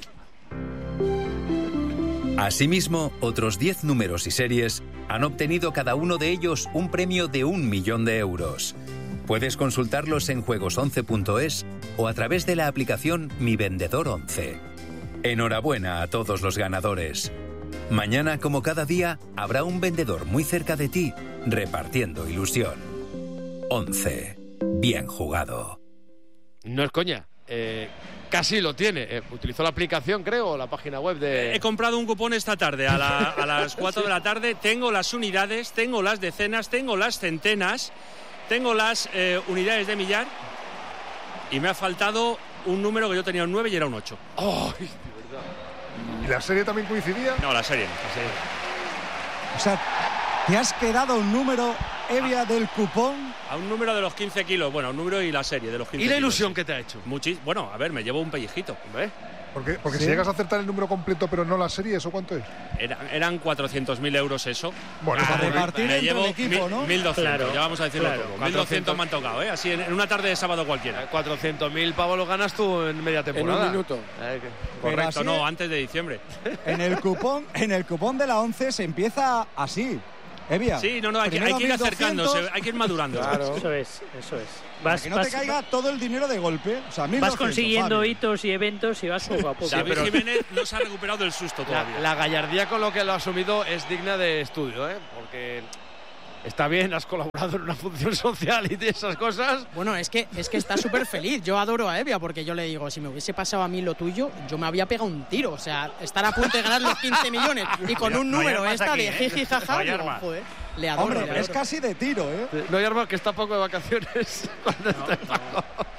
Asimismo, otros diez números y series han obtenido cada uno de ellos un premio de un millón de euros. Puedes consultarlos en juegos once punto es o a través de la aplicación Mi Vendedor once. Enhorabuena a todos los ganadores. Mañana, como cada día, habrá un vendedor muy cerca de ti repartiendo ilusión. once. Bien jugado. No es coña. Eh, casi lo tiene. Eh, utilizó la aplicación, creo, o la página web de... He comprado un cupón esta tarde a, la, a las cuatro sí. de la tarde. Tengo las unidades, tengo las decenas, tengo las centenas, tengo las eh, unidades de millar y me ha faltado un número que yo tenía un nueve y era un ocho. ¡Oh! De verdad. ¿Y la serie también coincidía? No, la serie no. La serie. O sea, ¿te has quedado un número, Evia, del cupón? A un número de los quince kilos. Bueno, un número y la serie de los quince kilos. ¿Y la kilos, ilusión sí. que te ha hecho? Muchis... Bueno, a ver, me llevo un pellejito. ¿Ves? Porque, porque ¿Sí? si llegas a acertar el número completo pero no la serie, ¿eso cuánto es? Era, eran cuatrocientos mil euros eso. Bueno, para repartir me entre llevo el equipo, ¿no? mil doscientos, Claro, ya vamos a decirlo claro. todo. mil doscientos me han tocado, ¿eh? Así en, en una tarde de sábado cualquiera. cuatrocientos mil pavos lo ganas tú en media temporada. En un minuto. Eh, que... Correcto, así, no, antes de diciembre. En el cupón, en el cupón de la once se empieza así. Evia. Sí, no, no, hay, que, hay que ir acercándose, hay que ir madurando. Claro. Eso es, eso es. Vas, Para que no vas, te caiga todo el dinero de golpe. O sea, vas consiguiendo Fabio. hitos y eventos y vas poco a poco. Sí, pero Jiménez no se ha recuperado del susto todavía. La, la gallardía con lo que lo ha asumido es digna de estudio, ¿eh? Porque está bien, has colaborado en una función social y esas cosas. Bueno, es que, es que está súper feliz. Yo adoro a Evia porque yo le digo, si me hubiese pasado a mí lo tuyo, yo me había pegado un tiro. O sea, estar a punto de ganar los quince millones y con un número esta de jiji jaja, digo, joder, le adoro. Hombre, le adoro. es casi de tiro, ¿eh? No hay arma que está poco de vacaciones. Cuando No, esté no.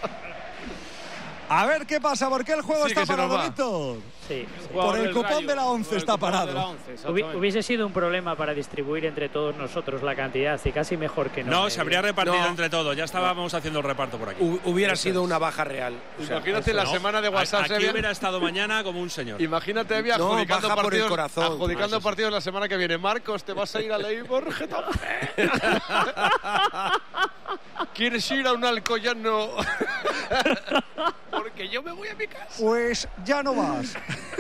A ver qué pasa, ¿por qué el juego Sí, que está se nos parado, va. Víctor? Sí. Por el cupón de la once está parado. Hubi- Hubiese sido un problema para distribuir entre todos nosotros la cantidad y casi mejor que no. No, eh. se habría repartido No. entre todos. Ya estábamos haciendo el reparto por aquí. Hu- Hubiera sido una baja real. O sea, Imagínate la No, semana de WhatsApp. Aquí Evia. hubiera estado mañana como un señor. Imagínate, Evia, No, adjudicando baja por el partidos, corazón. adjudicando Ah, eso sí. partidos la semana que viene. Marcos, te vas a ir a Leibor, Getafe. ¿Quieres ir a un Alcoyano? Porque yo me voy a mi casa. Pues ya no vas.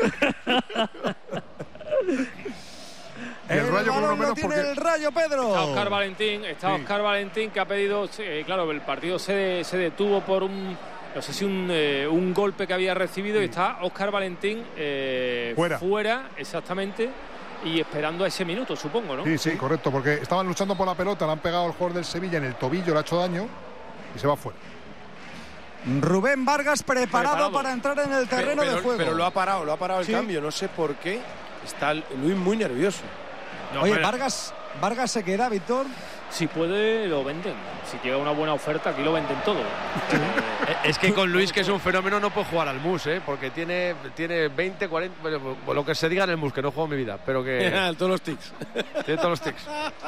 Y el Rayo por lo balón lo menos tiene porque- el Rayo, Pedro. Está Óscar Valentín, está Sí. Óscar Valentín que ha pedido, eh, claro, el partido se, se detuvo por un, no sé si un, eh, un golpe que había recibido y está Óscar Valentín eh, Fuera. exactamente, y esperando a ese minuto, supongo, ¿no? Sí, sí, correcto, porque estaban luchando por la pelota, le han pegado al jugador del Sevilla en el tobillo, le ha hecho daño y se va fuera. Rubén Vargas preparado, Preparado. para entrar en el terreno pero, de juego. pero lo ha parado, lo ha parado el Sí. cambio. No sé por qué. Está Luis muy nervioso. No, Oye, pero- Vargas, Vargas se queda, Víctor. Si puede, lo venden. Si llega una buena oferta, aquí lo venden todo. Eh, Es que con Luis, que es un fenómeno, no puede jugar al mus, ¿eh? Porque tiene, tiene veinte, cuarenta, bueno, lo que se diga en el mus, que no juego en mi vida, pero que Todos los tics. tiene todos los tics.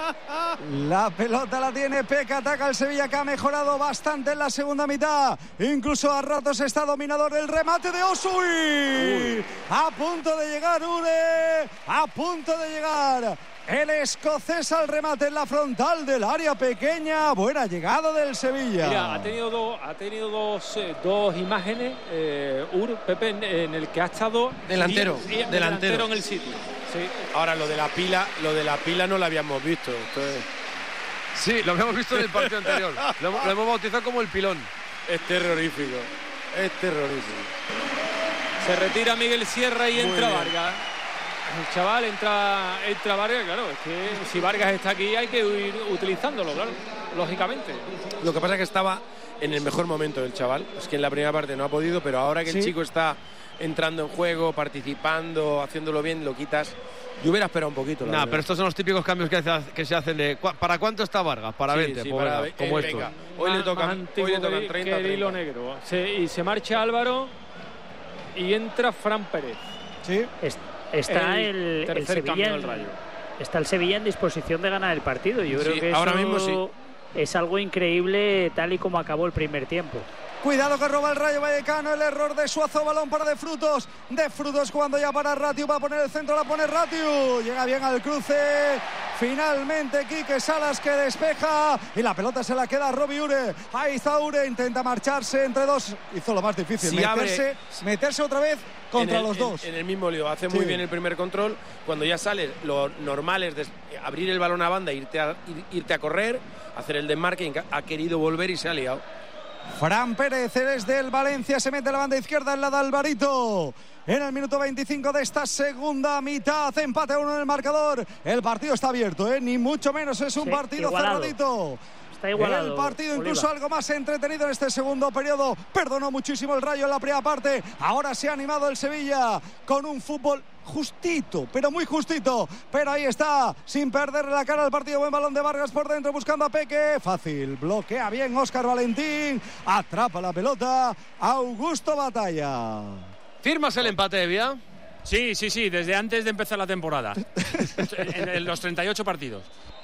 La pelota la tiene Peca, ataca el Sevilla, que ha mejorado bastante en la segunda mitad. Incluso a ratos está dominador el remate de Osui. A punto de llegar Ure, a punto de llegar el escocés al remate en la frontal del área pequeña. Buena llegada del Sevilla. Mira, ha tenido dos, ha tenido dos, eh, dos imágenes, eh, Ur, Pepe, en, en el que ha estado Delantero, bien- bien delantero. en el sitio. Sí. Ahora lo de la pila, lo de la pila no lo habíamos visto. Esto es, Sí, lo habíamos visto en el partido anterior. Lo, hemos- lo hemos bautizado como el pilón. es terrorífico. Es terrorífico. Se retira Miguel Sierra y Muy entra bien. Vargas. El chaval entra, entra Vargas, claro, es que si Vargas está aquí hay que ir utilizándolo, claro, lógicamente. Lo que pasa es que estaba en el mejor momento del chaval. Es que en la primera parte no ha podido, pero ahora que Sí. el chico está entrando en juego, participando, haciéndolo bien, lo quitas. Yo hubiera esperado un poquito. la Nah, verdad. pero estos son los típicos cambios que, hace- que se hacen de... ¿cu- ¿Para cuánto está Vargas? Para Sí, veinte, sí, pues para venga, ve- como eh, esto. venga. Hoy le Más- tocan, más hoy antiguo le tocan que- treinta, que el hilo treinta. negro. Se- y se marcha Álvaro y entra Fran Pérez. Sí. Es- Está El el, el tercer Sevilla cambio en- del Rayo. está el Sevilla en disposición de ganar el partido. Yo Sí, creo que ahora eso mismo sí. es algo increíble tal y como acabó el primer tiempo. Cuidado que roba el Rayo Vallecano, el error de Suazo, balón para De Frutos. De Frutos cuando ya para Ratiu, va a poner el centro, la pone Ratiu. Llega bien al cruce finalmente Quique Salas que despeja y la pelota se la queda a Robbie Ure. Ahí está Ure, intenta marcharse entre dos, hizo lo más difícil, si meterse, abre, meterse otra vez contra el, los dos. En, en el mismo lío, hace sí. muy bien el primer control. Cuando ya sale, lo normal es des, abrir el balón a banda, irte a, ir, irte a correr, hacer el desmarque, ha querido volver y se ha liado. Fran Pérez es del Valencia, se mete a la banda izquierda en la de Alvarito. En el minuto veinticinco de esta segunda mitad, empate a uno en el marcador. El partido está abierto, ¿eh? Ni mucho menos, es un sí, partido igualado. cerradito. Está igualado, el partido Oliva. Incluso algo más entretenido en este segundo periodo. Perdonó muchísimo el Rayo en la primera parte. Ahora se ha animado el Sevilla con un fútbol justito, pero muy justito. Pero ahí está, sin perder la cara al partido. Buen balón de Vargas por dentro buscando a Peque. Fácil, bloquea bien Óscar Valentín. Atrapa la pelota Augusto Batalla. ¿Firmas el empate, Evia? Sí, sí, sí, desde antes de empezar la temporada. en, en los treinta y ocho partidos.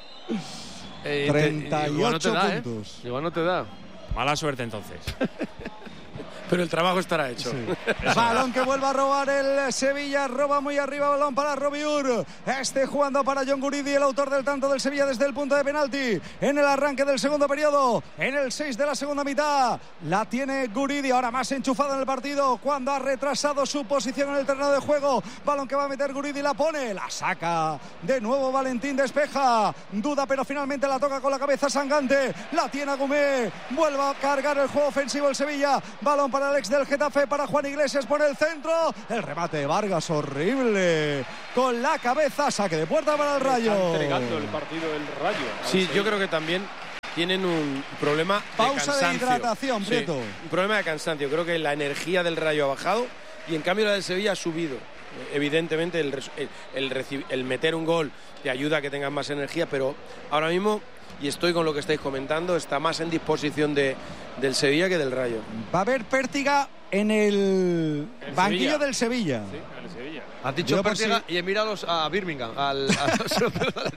Eh, treinta y ocho igual no te da, puntos. ¿eh? Igual no te da. Mala suerte entonces. Pero el trabajo estará hecho. Sí. Balón que vuelve a robar el Sevilla. Roba muy arriba, balón para Robiur. Este jugando para John Guridi, el autor del tanto del Sevilla desde el punto de penalti. En el arranque del segundo periodo. En el seis de la segunda mitad. La tiene Guridi, ahora más enchufado en el partido. Cuando ha retrasado su posición en el terreno de juego. Balón que va a meter Guridi, la pone. La saca. De nuevo Valentín, despeja. Duda, pero finalmente la toca con la cabeza Sangante. La tiene Agumé. Vuelve a cargar el juego ofensivo el Sevilla. Balón para el ex del Getafe, para Juan Iglesias por el centro. El remate de Vargas, horrible. Con la cabeza, saque de puerta para el Rayo. Está entregando el partido del Rayo. Sí, yo creo que también tienen un problema Pausa de cansancio. de hidratación, Prieto. Sí, un problema de cansancio. Creo que la energía del Rayo ha bajado y en cambio la del Sevilla ha subido. Evidentemente el, el, el, el meter un gol te ayuda a que tengas más energía, pero ahora mismo, y estoy con lo que estáis comentando, está más en disposición de, del Sevilla que del Rayo. Va a haber Pértiga en el, el banquillo Sevilla. del Sevilla. Sí, en el Sevilla. Has dicho Yo Pértiga si... y he mirado a Birmingham. Al, al...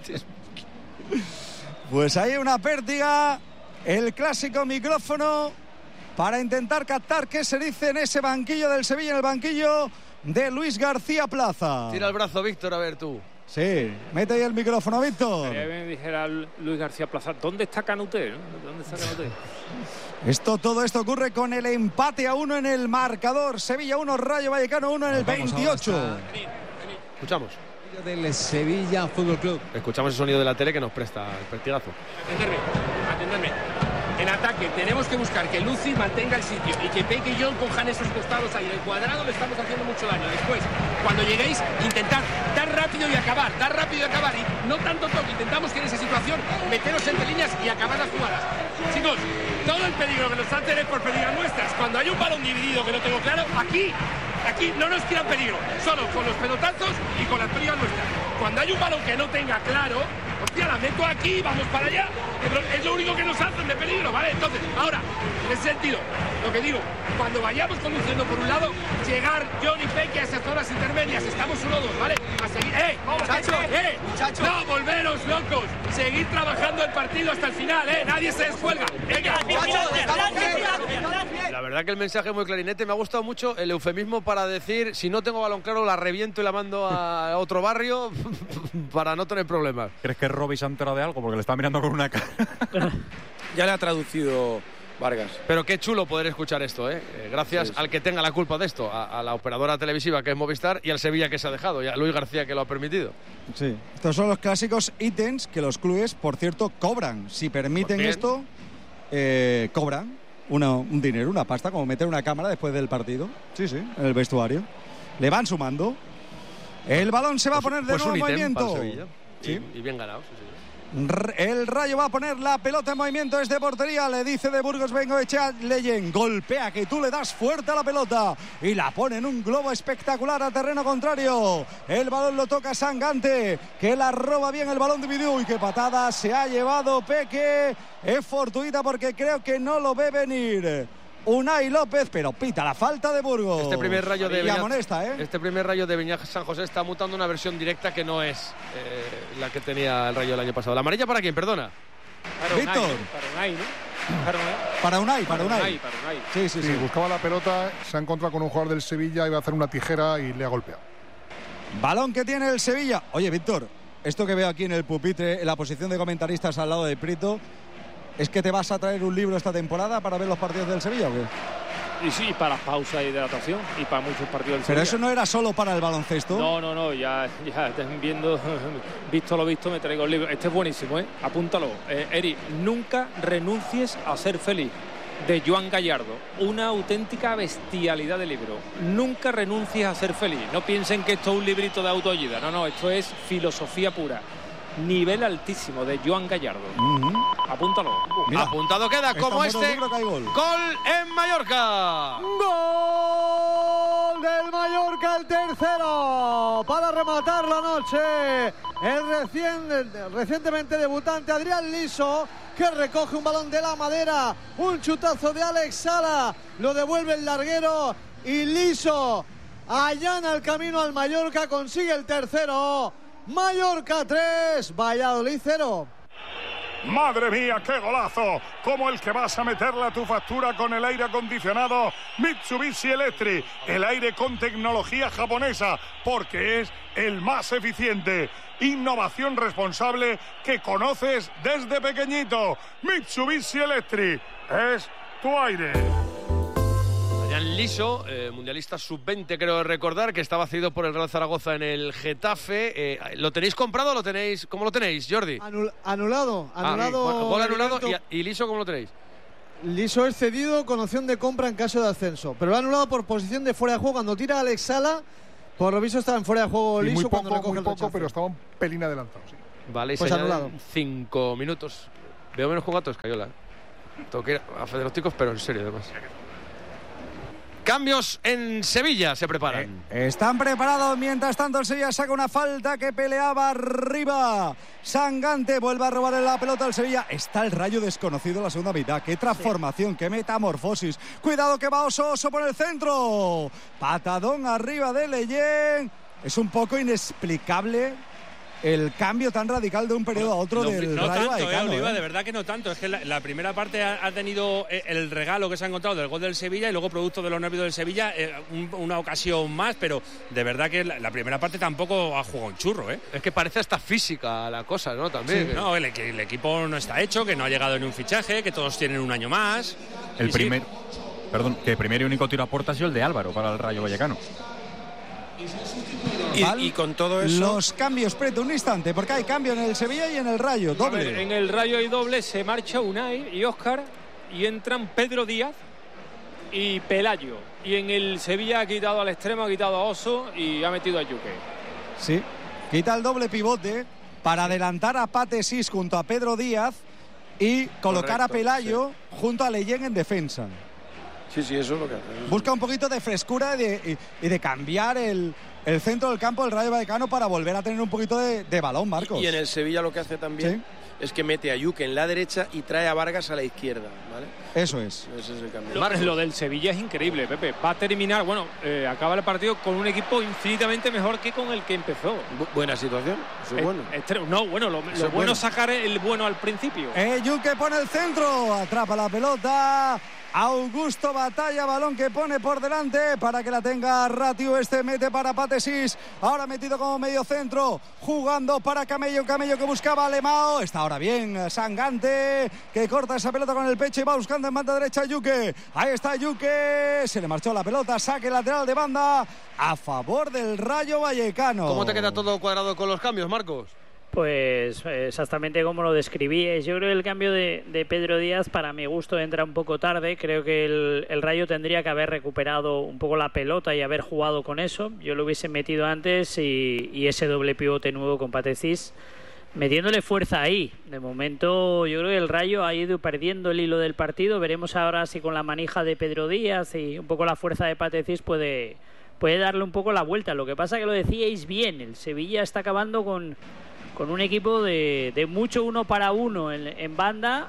Pues hay una Pértiga, el clásico micrófono para intentar captar qué se dice en ese banquillo del Sevilla, en el banquillo de Luis García Plaza. Tira el brazo, Víctor, a ver tú. Sí, mete ahí el micrófono, Víctor. Quería que me dijera Luis García Plaza, ¿dónde está Canuté? ¿Dónde está Canuté? Esto, todo esto ocurre con el empate a uno en el marcador. Sevilla uno, Rayo Vallecano uno en el veintiocho. Escuchamos. Del Sevilla Fútbol Club. Escuchamos el sonido de la tele que nos presta el Pertigazo. Atenderme, atenderme. En ataque tenemos que buscar que Luci mantenga el sitio y que Peque y John cojan esos costados ahí. En el cuadrado le estamos haciendo mucho daño. Después, cuando lleguéis, intentad dar rápido y acabar, dar rápido y acabar. Y no tanto toque, intentamos que en esa situación meteros entre líneas y acabar las jugadas. Chicos, todo el peligro que nos hacen es por pérdidas nuestras. Cuando hay un balón dividido que no tengo claro, aquí, aquí no nos tiran peligro. Solo con los pelotazos y con las pérdidas nuestras. Cuando hay un balón que no tenga claro, hostia, la meto aquí, vamos para allá. Es lo único que nos hacen de peligro, ¿vale? Entonces, ahora, en ese sentido, lo que digo, cuando vayamos conduciendo por un lado, llegar John y Peque a esas zonas intermedias, estamos uno dos, ¿vale? A seguir, ¡eh! ¡Muchachos! ¡Eh! ¡Muchachos! ¡No, volveros locos! Seguir trabajando el partido hasta el final, ¿eh? Nadie se descuelga. ¡Venga! La verdad que el mensaje es muy clarinete. Me ha gustado mucho el eufemismo para decir, si no tengo balón claro, la reviento y la mando a otro barrio para no tener problemas. ¿Crees que Robbie se ha enterado de algo? Porque le está mirando con una cara. Ya le ha traducido Vargas. Pero qué chulo poder escuchar esto, ¿eh? eh gracias sí, sí. al que tenga la culpa de esto, a, a la operadora televisiva que es Movistar y al Sevilla que se ha dejado, y a Luis García que lo ha permitido. Sí, estos son los clásicos ítems que los clubes, por cierto, cobran. Si permiten pues esto, eh, cobran una, un dinero, una pasta, como meter una cámara después del partido. Sí, sí, en el vestuario. Le van sumando. El balón se va pues, a poner de pues nuevo en movimiento. Sí. Y, y bien ganado, sí, sí. El Rayo va a poner la pelota en movimiento desde portería. Le dice de Burgos Bengoechea Leyen. Golpea que tú le das fuerte a la pelota y la pone en un globo espectacular a terreno contrario. El balón lo toca Sangante, que la roba bien el balón dividido. Y qué patada se ha llevado Peque. Es fortuita porque creo que no lo ve venir Unai López, pero pita la falta de Burgos. Este primer rayo de Beñat, amonesta, ¿eh? Este primer rayo de Beñat San José está mutando una versión directa que no es eh, la que tenía el Rayo el año pasado. ¿La amarilla para quién? Perdona. Para Víctor. Unai, para Unai, ¿no? Para Unai. Para Unai, para Unai. Para Unai, para Unai. Sí, sí, sí, sí. Buscaba la pelota, se ha encontrado con un jugador del Sevilla, iba a hacer una tijera y le ha golpeado. Balón que tiene el Sevilla. Oye, Víctor, esto que veo aquí en el pupitre, en la posición de comentaristas al lado de Prieto, ¿es que te vas a traer un libro esta temporada para ver los partidos del Sevilla o qué? Y sí, para las pausas y hidratación y para muchos partidos del Sevilla. Pero eso no era solo para el baloncesto. No, no, no, ya, ya viendo, visto lo visto, me traigo el libro. Este es buenísimo, ¿eh? Apúntalo. Eh, Eri, nunca renuncies a ser feliz, de Joan Gallardo. Una auténtica bestialidad de libro. Nunca renuncies a ser feliz. No piensen que esto es un librito de autoayuda. No, no, esto es filosofía pura. Nivel altísimo de Joan Gallardo. Uh-huh. Apúntalo. Mira, apuntado queda como este. Gol. Gol en Mallorca. Gol del Mallorca, el tercero para rematar la noche. El recién, recientemente debutante Adrián Liso, que recoge un balón de la madera. Un chutazo de Alex Sala. Lo devuelve el larguero. Y Liso allana el camino al Mallorca. Consigue el tercero. Mallorca tres, Valladolid cero. Madre mía, qué golazo, como el que vas a meterle a tu factura con el aire acondicionado Mitsubishi Electric, el aire con tecnología japonesa, porque es el más eficiente. Innovación responsable que conoces desde pequeñito. Mitsubishi Electric es tu aire. Adrián Liso, eh, mundialista sub veinte, creo recordar, que estaba cedido por el Real Zaragoza en el Getafe. Eh, ¿Lo tenéis comprado o lo tenéis? ¿Cómo lo tenéis, Jordi? Anul anulado. Anulado. Ah, gol anulado. ¿Y, ¿Y Liso cómo lo tenéis? Liso es cedido con opción de compra en caso de ascenso, pero lo ha anulado por posición de fuera de juego. Cuando tira Alex Sala, por lo visto estaba en fuera de juego sí, Liso muy poco, cuando recoge muy el poco, rechazo. pero estaba un pelín adelantado. Sí. Vale, pues anulado. Cinco minutos. Veo menos con gatos, Cayola. Tengo que ir a Fede los Ticos, pero en serio, además. Cambios en Sevilla se preparan. Eh, están preparados. Mientras tanto, el Sevilla saca una falta que peleaba arriba. Sangante vuelve a robar la pelota al Sevilla. Está el Rayo desconocido en la segunda mitad. Qué transformación, sí. Qué metamorfosis. Cuidado que va Oso, Oso por el centro. Patadón arriba de Leyen. Es un poco inexplicable el cambio tan radical de un periodo a otro no, del no Rayo tanto, Vallecano, eh, Oliva, ¿eh? de verdad que no tanto. Es que la, la primera parte ha, ha tenido el regalo que se ha encontrado del gol del Sevilla y luego producto de los nervios del Sevilla eh, un, una ocasión más, pero de verdad que la, la primera parte tampoco ha jugado un churro, ¿eh? Es que parece hasta física la cosa, ¿no? También. Sí, no, el, el equipo no está hecho, que no ha llegado en un fichaje, que todos tienen un año más. El primer, sí. perdón, que el primer y único tiro a puerta ha sido el de Álvaro para el Rayo Vallecano. Y, y con todo eso... Los cambios, Preto, un instante, porque hay cambio en el Sevilla y en el Rayo, doble. Ver, en el Rayo hay doble, se marcha Unai y Óscar y entran Pedro Díaz y Pelayo. Y en el Sevilla ha quitado al extremo, ha quitado a Oso y ha metido a Yuque. Sí, quita el doble pivote para adelantar a Pate Sis junto a Pedro Díaz y colocar Correcto, a Pelayo sí. junto a Leyen en defensa. Sí, sí, eso es lo que hace. Busca un poquito de frescura y de, y, y de cambiar el, el centro del campo del Rayo Vallecano para volver a tener un poquito de, de balón, Marcos. Y, y en el Sevilla lo que hace también ¿Sí? es que mete a Yuque en la derecha y trae a Vargas a la izquierda, ¿vale? Eso es. Ese es el cambio. Lo, lo del Sevilla es increíble, Pepe. Va a terminar, bueno, eh, acaba el partido con un equipo infinitamente mejor que con el que empezó. Bu buena situación, eso es eh, bueno. Este, no, bueno, lo, lo bueno, bueno es sacar el bueno al principio. Eh, Yuque pone el centro, atrapa la pelota. Augusto Batalla, balón que pone por delante para que la tenga Ratiu. Este mete para Pate Sis, ahora metido como medio centro, jugando para Camello, Camello que buscaba a Lemao. Está ahora bien Sangante, que corta esa pelota con el pecho y va buscando en banda derecha a Yuque. Ahí está Yuque, se le marchó la pelota, saque lateral de banda a favor del Rayo Vallecano. ¿Cómo te queda todo cuadrado con los cambios, Marcos? Pues exactamente como lo describíais. Yo creo que el cambio de, de Pedro Díaz, para mi gusto, entra un poco tarde. Creo que el, el Rayo tendría que haber recuperado un poco la pelota y haber jugado con eso. Yo lo hubiese metido antes y, y ese doble pivote nuevo con Pate Sis, metiéndole fuerza ahí. De momento yo creo que el Rayo ha ido perdiendo el hilo del partido. Veremos ahora si con la manija de Pedro Díaz y un poco la fuerza de Pate Sis puede, puede darle un poco la vuelta. Lo que pasa que lo decíais bien, el Sevilla está acabando con... con un equipo de, de mucho uno para uno en, en banda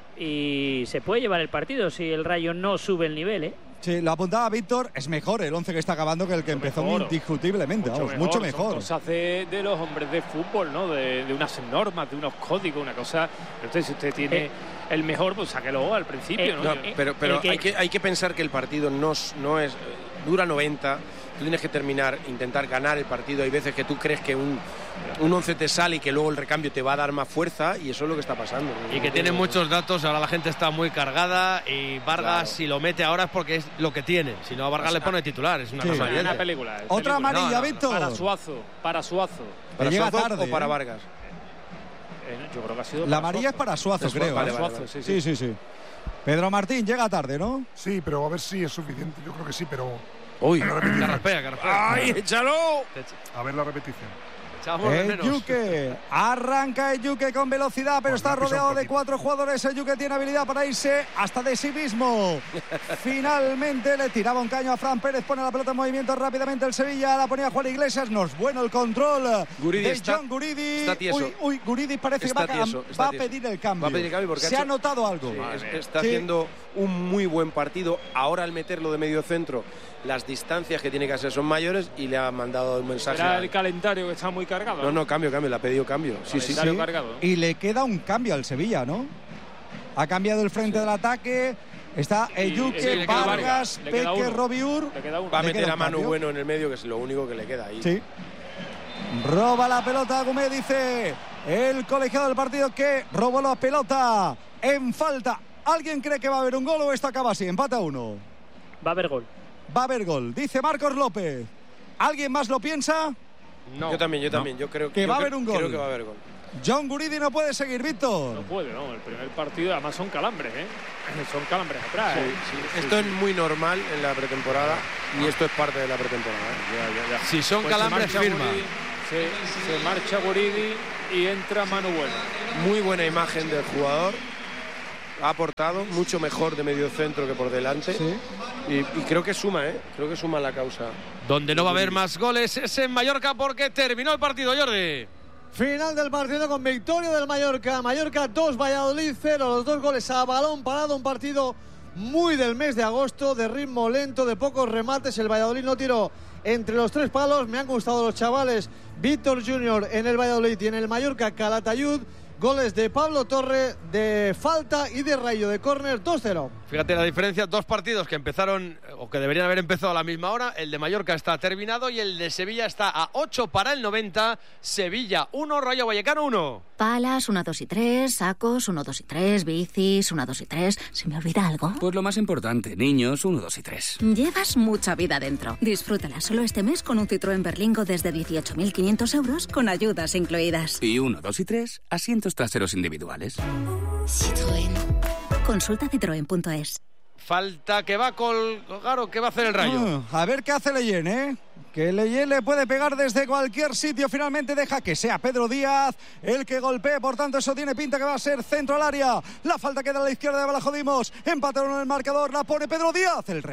y se puede llevar el partido si el Rayo no sube el nivel, ¿eh? Sí, lo apuntaba Víctor, es mejor el once que está acabando que el que mucho empezó mejor. indiscutiblemente, mucho, vamos, mejor, mucho mejor. Se hace de los hombres de fútbol, ¿no? De, de unas normas, de unos códigos, una cosa. Entonces, si usted tiene eh, el mejor, pues sáquelo al principio, eh, ¿no? no pero pero que... Hay, que, hay que pensar que el partido no, no es dura noventa tú tienes que terminar, intentar ganar el partido. Hay veces que tú crees que un, un once te sale y que luego el recambio te va a dar más fuerza, y eso es lo que está pasando. Y que tiene muchos datos, ahora la gente está muy cargada, y Vargas, claro, si lo mete ahora es porque es lo que tiene. Si no, a Vargas o sea, le pone titular, es una sí, cosa bien. Una película. Otra película. amarilla, no, no, Víctor. Para Suazo, para Suazo. ¿Para llega Suazo tarde, o para ¿eh? Vargas? Eh, yo creo que ha sido La amarilla es para Suazo, Suazo, creo. Vale, ¿eh? vale, Suazo, vale. sí, sí. Sí, sí, sí. Pedro Martín llega tarde, ¿no? Sí, pero a ver si es suficiente. Yo creo que sí, pero... Uy, carraspea, carraspea. ¡Ay, échalo! A ver la repetición. Eyuke, arranca Eyuke con velocidad, pero está rodeado de cuatro jugadores. Eyuke tiene habilidad para irse hasta de sí mismo. Finalmente le tiraba un caño a Fran Pérez, pone la pelota en movimiento rápidamente el Sevilla, la ponía Juan Iglesias, no es bueno el control Guridi de está, John Guridi. está tieso. Uy, uy, Guridi parece está que va, tieso, va a tieso. pedir el cambio. Va a pedir el cambio porque se ha, ha hecho, notado algo. Sí, es, está sí. haciendo un muy buen partido. Ahora al meterlo de medio centro, las distancias que tiene que hacer son mayores, y le ha mandado un mensaje. Era a... el calendario que está muy cargado. No, no, cambio, cambio, le ha pedido cambio. Sí, sí, sí. Cargado. Y le queda un cambio al Sevilla, ¿no? Ha cambiado el frente sí. del ataque. Está Eyuke, sí, Vargas, Peque, Robiur. Va a meter a Manu Bueno en el medio, que es lo único que le queda ahí. Sí. Roba la pelota Agumé, dice el colegiado del partido que robó la pelota en falta. ¿Alguien cree que va a haber un gol o esto acaba así? Empate a uno. Va a haber gol. Va a haber gol, dice Marcos López. ¿Alguien más lo piensa? No. Yo también, yo también. No. Yo creo que yo va a creo, haber un gol. Creo que va a haber gol. John Guridi no puede seguir, Víctor. No puede, no. El primer partido, además son calambres, ¿eh? Son calambres atrás. Sí, ¿eh? sí. Sí, esto sí. es muy normal en la pretemporada, y esto es parte de la pretemporada. ¿eh? Ya, ya, ya. Si son pues calambres, firma. Guridi, se, se marcha Guridi y entra Manu Bueno. Muy buena imagen del jugador. Ha aportado mucho mejor de medio centro que por delante. Sí. Y, y creo que suma, ¿eh? Creo que suma la causa. Donde no va a haber más goles es en Mallorca, porque terminó el partido, Jordi. Final del partido con victoria del Mallorca. Mallorca dos, Valladolid cero. Los dos goles a balón parado. Un partido muy del mes de agosto, de ritmo lento, de pocos remates. El Valladolid no tiró entre los tres palos. Me han gustado los chavales. Víctor Junior en el Valladolid y en el Mallorca Calatayud. Goles de Pablo Torre de falta y de Rayo de córner, dos cero. Fíjate la diferencia, dos partidos que empezaron o que deberían haber empezado a la misma hora. El de Mallorca está terminado y el de Sevilla está a ocho para el noventa. Sevilla uno, Rayo Vallecano uno. Palas uno, dos y tres, sacos uno, dos y tres, bicis uno, dos y tres. ¿Se me olvida algo? Pues lo más importante, niños uno, dos y tres. Llevas mucha vida dentro. Disfrútala solo este mes con un Citroën Berlingo desde dieciocho mil quinientos euros con ayudas incluidas. Y uno, dos y tres, asientos traseros individuales. Citroën. Consulta citroen punto es. Falta que va a colgar o que va a hacer el Rayo. Uh, a ver qué hace Leyen, ¿eh? Que Leyen le puede pegar desde cualquier sitio. Finalmente deja que sea Pedro Díaz el que golpee. Por tanto, eso tiene pinta que va a ser centro al área. La falta queda a la izquierda de Balajodimos. Empataron en el marcador. La pone Pedro Díaz. El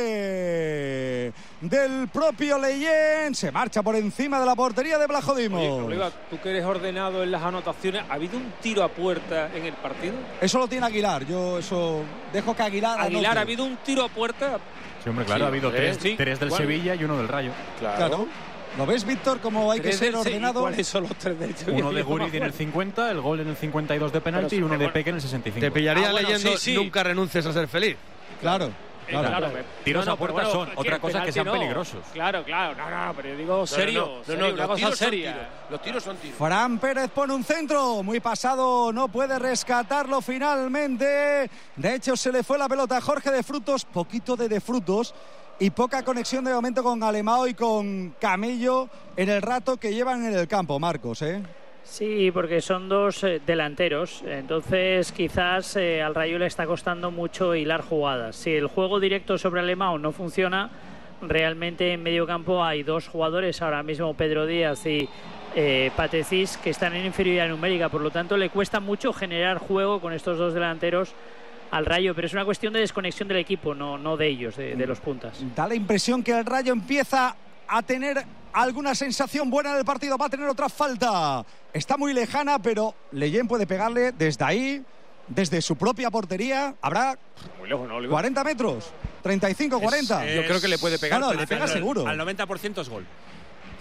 remate del propio Leyen. Se marcha por encima de la portería de Balajodimos. Oye, Oliva, tú que eres ordenado en las anotaciones, ¿ha habido un tiro a puerta en el partido? Eso lo tiene Aguilar. Yo eso dejo que Aguilar Aguilar, anote. ¿ha habido un tiro a puerta? Sí, hombre, claro, sí, ha habido tres, sí. tres del bueno. Sevilla y uno del Rayo. Claro. claro. ¿Lo ves, Víctor, cómo hay que ser ordenado? ¿Cuáles son los tres del Sevilla? Uno de Guridi en el cincuenta, el gol en el cincuenta y dos de penalti y uno de Peque en el sesenta y cinco. Te pillaría ah, bueno, leyendo sí, sí. Nunca renuncies a ser feliz. Claro. Claro, claro. Tiros no, no, a puerta bueno, son otra cosa que sean no. peligrosos. Claro, claro, no, no, pero yo digo serio, no, no, serio, no, no, una cosa seria. Tiros. Los tiros son tiros. Fran Pérez pone un centro, muy pasado, no puede rescatarlo finalmente. De hecho, se le fue la pelota a Jorge de Frutos, poquito de de Frutos y poca conexión de momento con Alemao y con Camello en el rato que llevan en el campo, Marcos, ¿eh? Sí, porque son dos eh, delanteros, entonces quizás eh, al Rayo le está costando mucho hilar jugadas. Si el juego directo sobre Alemão no funciona, realmente en medio campo hay dos jugadores, ahora mismo Pedro Díaz y eh, Patecís, que están en inferioridad numérica, por lo tanto le cuesta mucho generar juego con estos dos delanteros al Rayo, pero es una cuestión de desconexión del equipo, no, no de ellos, de, de los puntas. Da la impresión que el Rayo empieza a tener alguna sensación buena en el partido, va a tener otra falta. Está muy lejana, pero Leyen puede pegarle desde ahí, desde su propia portería. Habrá muy lejos, ¿no, cuarenta metros, treinta y cinco, cuarenta. Es, es... Yo creo que le puede pegar. No, no, le pega seguro. Al noventa por ciento es gol.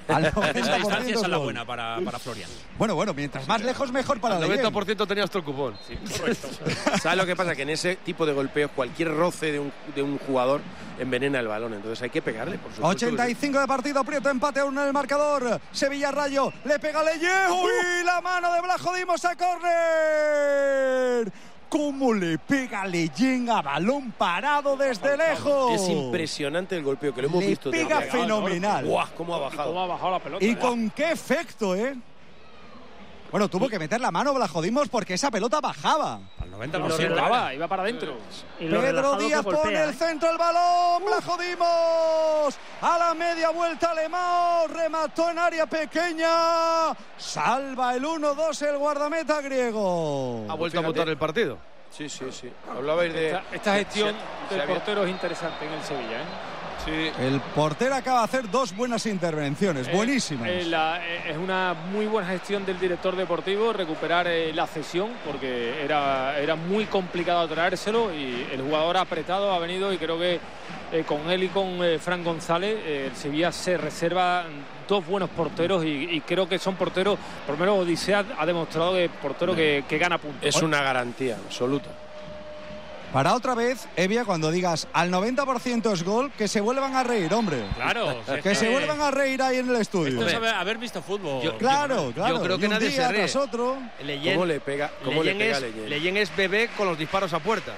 Al noventa por ciento Esa distancia es la gol. buena para, para Florian. Bueno, bueno, mientras más lejos, mejor para el Leyen. noventa por ciento tenías otro cupón. Sí, correcto. ¿Sabes lo que pasa? Que en ese tipo de golpeos cualquier roce de un, de un jugador envenena el balón. Entonces hay que pegarle, por supuesto. ochenta y cinco de partido, Prieto empate a uno en el marcador. Sevilla Rayo, le pega Leyen. ¡Uy! La mano de Blajo Dimos a córner. ¿Cómo le pega Leyen a balón parado desde lejos? Es impresionante el golpeo, que lo hemos le visto. pega fenomenal. ¡Guau! ¿Cómo ha bajado? ¿Cómo ha bajado la pelota? ¿Y con qué efecto, eh? Bueno, tuvo que meter la mano Blajodimos porque esa pelota bajaba. Al noventa Lo por ciento. relajaba, iba para adentro. Y lo Pedro relajado que Díaz golpea, pone el ¿eh? centro, el balón, Blajodimos a la media vuelta alemán, remató en área pequeña, salva el uno dos el guardameta griego. Ha vuelto a montar el partido. Sí, sí, sí. Hablabais de... Esta, esta gestión se- se del había- portero es interesante en el Sevilla, ¿eh? Sí. El portero acaba de hacer dos buenas intervenciones, Eh, buenísimas. eh, la- eh, es una muy buena gestión del director deportivo recuperar eh, la cesión, porque era, era muy complicado traérselo y el jugador apretado ha venido, y creo que eh, con él y con eh, Fran González eh, el Sevilla se reserva dos buenos porteros, y, y creo que son porteros, por lo menos Odisea ha demostrado que es portero que, que gana puntos. Es una garantía absoluta. Para otra vez, Evia, cuando digas al noventa por ciento es gol, que se vuelvan a reír, hombre. Claro. si es Que se vuelvan a reír ahí en el estudio. Esto es haber, haber visto fútbol. Yo- Claro, claro. Yo creo que y un nadie día se ríe. tras otro. Leyen, ¿Cómo le pega, cómo le Leyen pega es, Leyen? Leyen es bebé con los disparos a puerta.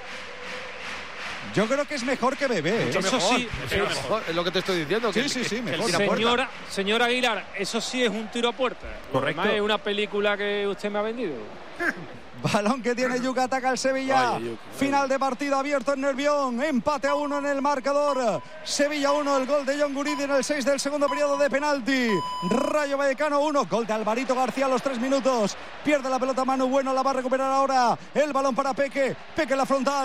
Yo creo que es mejor que Bebé. ¿eh? Mucho Eso mejor, sí, mucho es- mejor, es lo que te estoy diciendo. Sí, que- sí, que- sí, que mejor. el tira a puerta. Señora, señor Aguilar, eso sí es un tiro a puerta. Correcto. Además es una película que usted me ha vendido. Balón que tiene Yuca, ataca el Sevilla. Vaya, Yuca. Final de partido abierto en Nervión. Empate a uno en el marcador. Sevilla uno, el gol de John Guridi en el seis del segundo periodo de penalti. Rayo Vallecano uno, gol de Alvarito García a los tres minutos. Pierde la pelota Manu Bueno, la va a recuperar ahora. El balón para Peque. Peque en la frontal.